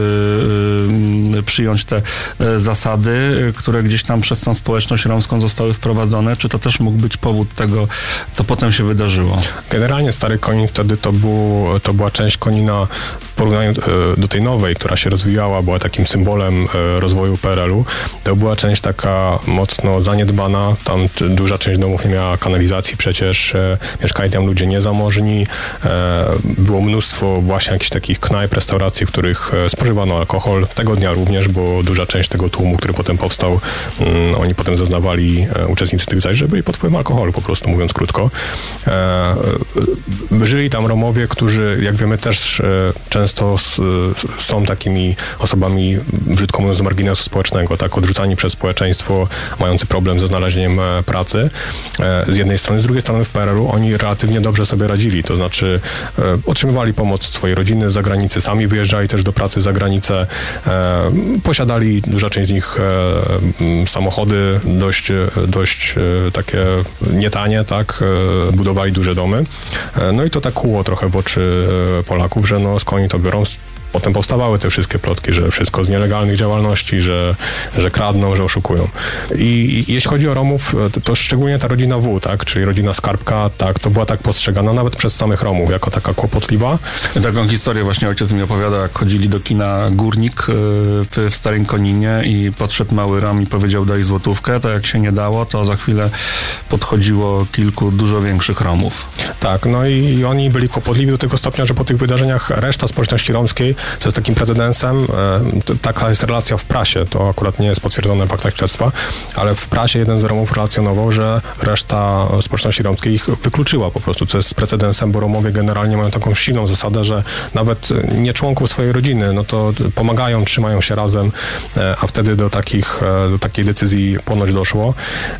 yy, przyjąć te yy, zasady, które gdzieś tam przez tą społeczność romską zostały wprowadzone. Czy to też mógł być powód tego, co potem się wydarzyło? Generalnie Stary Konin wtedy to, był, to była część Konina w porównaniu do tej nowej, która się rozwijała, była takim symbolem rozwoju P R L-u, to była część taka mocno zaniedbana, tam duża część domów nie miała kanalizacji przecież, mieszkali tam ludzie niezamożni, było mnóstwo właśnie jakichś takich knajp, restauracji, w których spożywano alkohol. Tego dnia również, bo duża część tego tłumu, który potem powstał, oni potem zeznawali, uczestnicy tych zajść, że byli pod wpływem alkoholu, po prostu mówiąc krótko. Żyli tam Romowie, którzy, jak wiemy, też często są takimi osobami, brzydko mówiąc, z marginesu społecznego, tak, odrzucani przez społeczeństwo, mający problem ze znalezieniem pracy. Z jednej strony, z drugiej strony w P R L-u oni relatywnie dobrze sobie radzili, to znaczy otrzymywali pomoc od swojej rodziny z zagranicy, sami wyjeżdżali też do pracy za granicę, posiadali, duża część z nich samochody dość, dość takie nietanie, tak, budowali duże domy. No i to tak kłuło trochę w oczy Polaków, że no skąd oni to biorą. Potem powstawały te wszystkie plotki, że wszystko z nielegalnych działalności, że, że kradną, że oszukują. I, i jeśli chodzi o Romów, to, to szczególnie ta rodzina W, tak, czyli rodzina Skarbka, tak, to była tak postrzegana nawet przez samych Romów, jako taka kłopotliwa. Taką historię właśnie ojciec mi opowiada, jak chodzili do kina Górnik w Starym Koninie i podszedł mały Rom i powiedział: daj złotówkę, to jak się nie dało, to za chwilę podchodziło kilku dużo większych Romów. Tak, no i, i oni byli kłopotliwi do tego stopnia, że po tych wydarzeniach reszta społeczności romskiej, co jest takim precedensem, taka jest relacja w prasie, to akurat nie jest potwierdzone w faktach śledztwa, ale w prasie jeden z Romów relacjonował, że reszta społeczności romskiej ich wykluczyła po prostu, co jest precedensem, bo Romowie generalnie mają taką silną zasadę, że nawet nie członków swojej rodziny, no to pomagają, trzymają się razem, a wtedy do takich, do takiej decyzji ponoć doszło.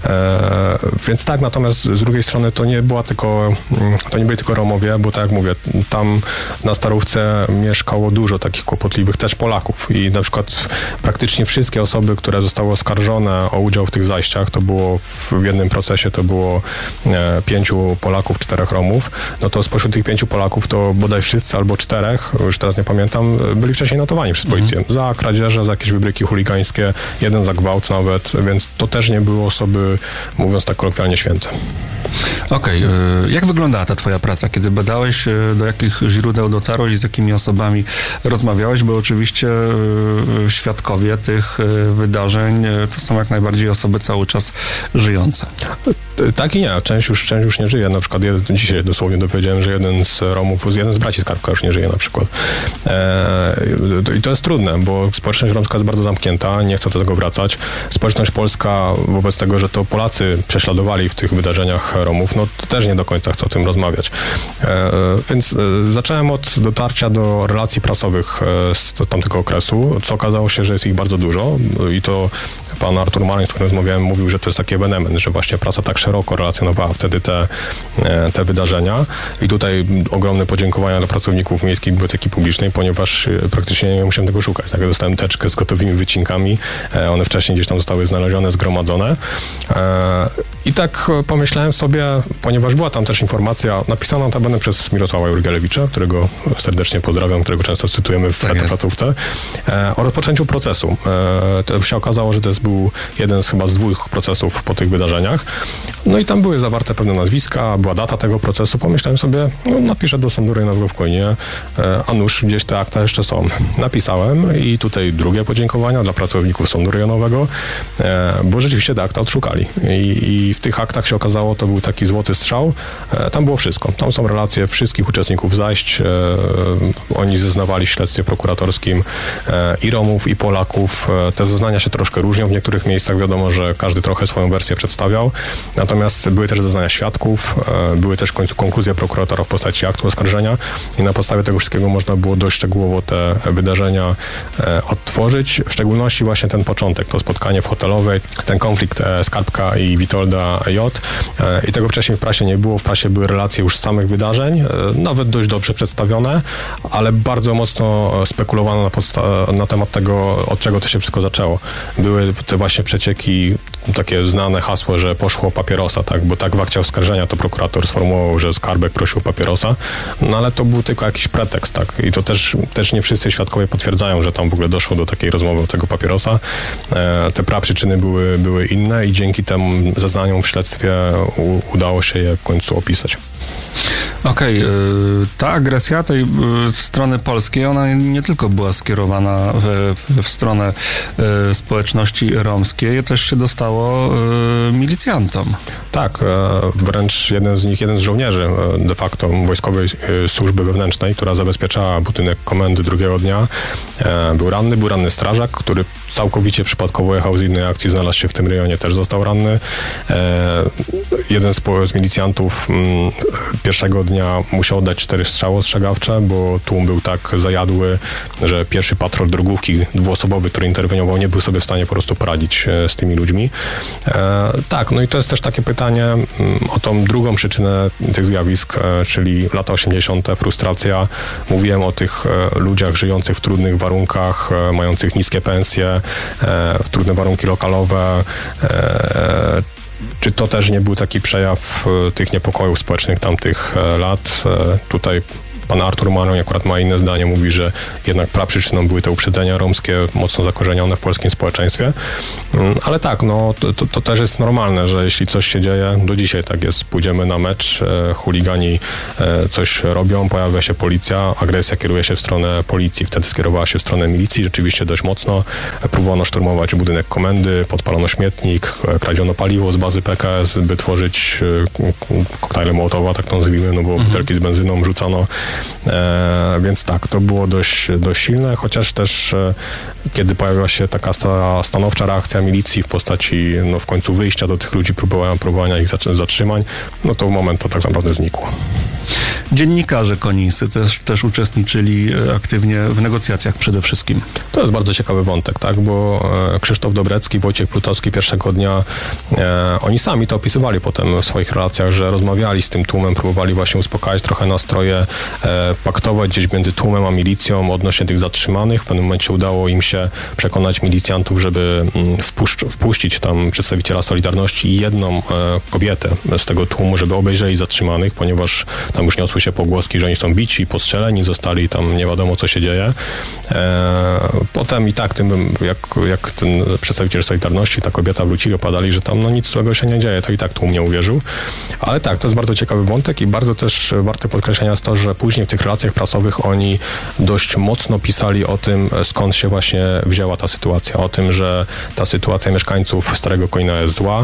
Więc tak, natomiast z drugiej strony to nie była tylko, to nie byli tylko Romowie, bo tak jak mówię, tam na Starówce mieszkało dużo takich kłopotliwych też Polaków i na przykład praktycznie wszystkie osoby, które zostały oskarżone o udział w tych zajściach, to było w jednym procesie, to było e, pięciu Polaków, czterech Romów, no to spośród tych pięciu Polaków to bodaj wszyscy albo czterech, już teraz nie pamiętam, byli wcześniej notowani przez policję. Mm. Za kradzieże, za jakieś wybryki chuligańskie, jeden za gwałt nawet, więc to też nie były osoby, mówiąc tak kolokwialnie, święte. Okej, okay. Jak wyglądała ta twoja praca? Kiedy badałeś, do jakich źródeł dotarłeś i z jakimi osobami rozmawiałeś? Bo oczywiście świadkowie tych wydarzeń to są jak najbardziej osoby cały czas żyjące. Tak i nie. Część już, część już nie żyje. Na przykład jeden, dzisiaj dosłownie dowiedziałem, że jeden z Romów, jeden z braci Skarbka już nie żyje na przykład. Eee, I to jest trudne, bo społeczność romska jest bardzo zamknięta, nie chce do tego wracać. Społeczność polska wobec tego, że to Polacy prześladowali w tych wydarzeniach Romów, no to też nie do końca chce o tym rozmawiać. E, więc e, zacząłem od dotarcia do relacji prasowych e, z tamtego okresu, co okazało się, że jest ich bardzo dużo i to pan Artur Marin, z którym rozmawiałem, mówił, że to jest taki ewenement, że właśnie prasa tak szeroko relacjonowała wtedy te, e, te wydarzenia i tutaj ogromne podziękowania dla pracowników Miejskiej Biblioteki Publicznej, ponieważ e, praktycznie nie musiałem tego szukać. Tak, dostałem teczkę z gotowymi wycinkami, e, one wcześniej gdzieś tam zostały znalezione, zgromadzone e, i tak pomyślałem sobie, ponieważ była tam też informacja napisana notabene przez Mirosława Jurgielewicza, którego serdecznie pozdrawiam, którego często cytujemy w tak placówce, e, o rozpoczęciu procesu. E, to się okazało, że to jest był jeden z chyba z dwóch procesów po tych wydarzeniach. No i tam były zawarte pewne nazwiska, była data tego procesu. Pomyślałem sobie, no napiszę do Sądu Rejonowego w Koninie, e, a nuż gdzieś te akta jeszcze są. Napisałem i tutaj drugie podziękowania dla pracowników Sądu Rejonowego, e, bo rzeczywiście te akta odszukali. I, I w tych aktach się okazało, to był taki złoty strzał. E, tam było wszystko. Tam są relacje wszystkich uczestników zajść. E, oni zeznawali w śledztwie prokuratorskim e, i Romów, i Polaków. E, te zeznania się troszkę różnią. W niektórych miejscach wiadomo, że każdy trochę swoją wersję przedstawiał. Natomiast były też zeznania świadków, e, były też w końcu konkluzje prokuratora w postaci aktu oskarżenia i na podstawie tego wszystkiego można było dość szczegółowo te wydarzenia e, odtworzyć. W szczególności właśnie ten początek, to spotkanie w hotelowej, ten konflikt e, Skarbka i Witolda J. E, I tego wcześniej w prasie nie było. W prasie były relacje już z samych wydarzeń, e, nawet dość dobrze przedstawione, ale bardzo mocno spekulowano na, podsta- na temat tego, od czego to się wszystko zaczęło. Były te właśnie przecieki, takie znane hasło, że poszło o papierosa, tak, bo tak w akcie oskarżenia to prokurator sformułował, że Skarbek prosił o papierosa, no ale to był tylko jakiś pretekst, tak, i to też, też nie wszyscy świadkowie potwierdzają, że tam w ogóle doszło do takiej rozmowy o tego papierosa. E, te praprzyczyny były, były inne i dzięki temu zeznaniom w śledztwie u, udało się je w końcu opisać. Okej, okay, ta agresja tej strony polskiej, ona nie tylko była skierowana w, w stronę społeczności romskiej, też się dostało milicjantom. Tak, wręcz jeden z nich, jeden z żołnierzy de facto Wojskowej Służby Wewnętrznej, która zabezpieczała budynek komendy drugiego dnia, był ranny, był ranny strażak, który całkowicie przypadkowo jechał z innej akcji, znalazł się w tym rejonie, też został ranny. E, jeden z, z milicjantów m, pierwszego dnia musiał oddać cztery strzały ostrzegawcze, bo tłum był tak zajadły, że pierwszy patrol drogówki dwuosobowy, który interweniował, nie był sobie w stanie po prostu poradzić e, z tymi ludźmi. E, tak, no i to jest też takie pytanie m, o tą drugą przyczynę tych zjawisk, e, czyli lata osiemdziesiąte, frustracja. Mówiłem o tych e, ludziach żyjących w trudnych warunkach, e, mających niskie pensje, w trudne warunki lokalowe. Czy to też nie był taki przejaw tych niepokojów społecznych tamtych lat? Tutaj pan Artur Maroń akurat ma inne zdanie, mówi, że jednak praprzyczyną były te uprzedzenia romskie mocno zakorzenione w polskim społeczeństwie. Ale tak, no to, to też jest normalne, że jeśli coś się dzieje, do dzisiaj tak jest, pójdziemy na mecz, e, chuligani e, coś robią, pojawia się policja, agresja kieruje się w stronę policji, wtedy skierowała się w stronę milicji, rzeczywiście dość mocno. Próbowano szturmować budynek komendy, podpalono śmietnik, kradziono paliwo z bazy P K S, by tworzyć e, koktajle Mołotowa, tak to nazwijmy, no bo mhm. butelki z benzyną rzucano. E, więc tak, to było dość, dość silne, chociaż też e, kiedy pojawiła się taka sta, stanowcza reakcja milicji w postaci no, w końcu wyjścia do tych ludzi, próbowania, próbowania ich zatrzymań, no to w moment to tak naprawdę znikło. Dziennikarze konińscy też, też uczestniczyli aktywnie w negocjacjach przede wszystkim. To jest bardzo ciekawy wątek, tak, bo Krzysztof Dobrecki, Wojciech Plutowski pierwszego dnia, e, oni sami to opisywali potem w swoich relacjach, że rozmawiali z tym tłumem, próbowali właśnie uspokajać trochę nastroje, e, paktować gdzieś między tłumem a milicją odnośnie tych zatrzymanych. W pewnym momencie udało im się przekonać milicjantów, żeby wpuszcz, wpuścić tam przedstawiciela Solidarności i jedną e, kobietę z tego tłumu, żeby obejrzeli zatrzymanych, ponieważ tam już niosły się pogłoski, że oni są bici, postrzeleni, zostali tam, nie wiadomo co się dzieje. E, potem i tak tym, jak, jak ten przedstawiciel Solidarności, ta kobieta wrócili, opadali, że tam no nic złego się nie dzieje, to i tak tłum nie uwierzył. Ale tak, to jest bardzo ciekawy wątek i bardzo też warte podkreślenia jest to, że później w tych relacjach prasowych oni dość mocno pisali o tym, skąd się właśnie wzięła ta sytuacja, o tym, że ta sytuacja mieszkańców Starego Konina jest zła,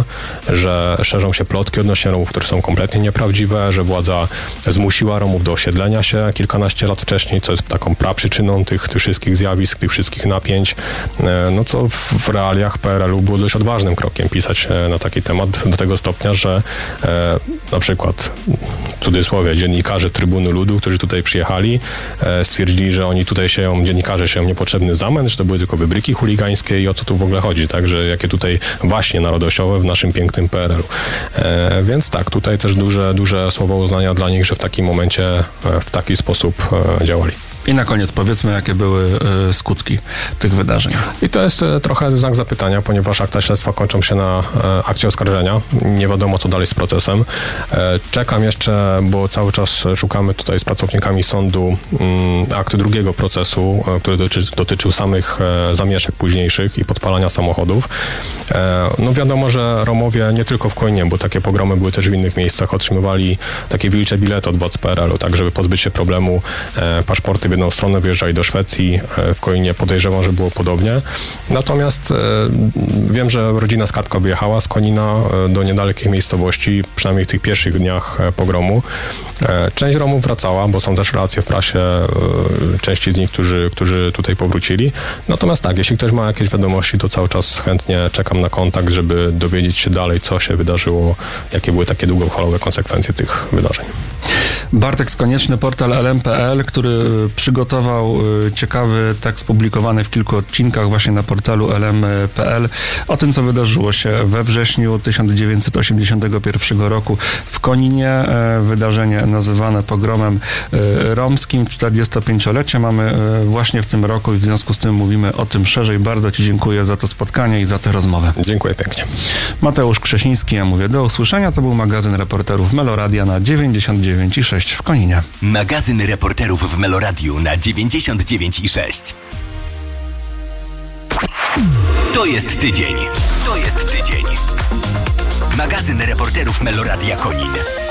że szerzą się plotki odnośnie Romów, które są kompletnie nieprawdziwe, że władza zmusiła Romów do osiedlenia się kilkanaście lat wcześniej, co jest taką praprzyczyną tych, tych wszystkich zjawisk, tych wszystkich napięć, no co w realiach P R L u było dość odważnym krokiem pisać na taki temat do tego stopnia, że e, na przykład w cudzysłowie dziennikarze Trybuny Ludu, którzy tutaj przyjechali, e, stwierdzili, że oni tutaj sieją, dziennikarze sieją niepotrzebny zamęt, że to były tylko wybryki chuligańskie i o co tu w ogóle chodzi, także jakie tutaj właśnie narodowościowe w naszym pięknym P R L u. E, więc tak, tutaj też duże, duże słowo uznania dla nich, że w takim momencie w taki sposób działali. I na koniec powiedzmy, jakie były y, skutki tych wydarzeń. I to jest y, trochę znak zapytania, ponieważ akta śledztwa kończą się na y, akcie oskarżenia. Nie wiadomo, co dalej z procesem. Y, czekam jeszcze, bo cały czas szukamy tutaj z pracownikami sądu y, aktu drugiego procesu, y, który dotyczy, dotyczył samych y, zamieszek późniejszych i podpalania samochodów. Y, no wiadomo, że Romowie nie tylko w Koninie, bo takie pogromy były też w innych miejscach, otrzymywali takie wilcze bilety od władz P R L u, tak żeby pozbyć się problemu y, paszporty w jedną stronę, wyjeżdżali do Szwecji, w Koninie podejrzewam, że było podobnie. Natomiast e, wiem, że rodzina Skarbka wyjechała z Konina e, do niedalekich miejscowości, przynajmniej w tych pierwszych dniach e, pogromu. E, część Romów wracała, bo są też relacje w prasie, e, części z nich, którzy, którzy tutaj powrócili. Natomiast tak, jeśli ktoś ma jakieś wiadomości, to cały czas chętnie czekam na kontakt, żeby dowiedzieć się dalej, co się wydarzyło, jakie były takie długofalowe konsekwencje tych wydarzeń. Bartek Skonieczny, portal L M kropka P L, który przygotował ciekawy tekst publikowany w kilku odcinkach właśnie na portalu L M kropka P L o tym, co wydarzyło się we wrześniu tysiąc dziewięćset osiemdziesiątego pierwszego roku w Koninie. Wydarzenie nazywane pogromem romskim, czterdziestopięciolecie mamy właśnie w tym roku i w związku z tym mówimy o tym szerzej. Bardzo Ci dziękuję za to spotkanie i za tę rozmowę. Dziękuję pięknie. Mateusz Krzesiński, ja mówię do usłyszenia. To był magazyn reporterów Meloradia na dziewięćdziesiąt dziewięć i sześć w Koninie. Magazyn reporterów w Meloradiu na dziewięćdziesiąt dziewięć i sześć. To jest tydzień. To jest tydzień. Magazyn reporterów Meloradia Konin.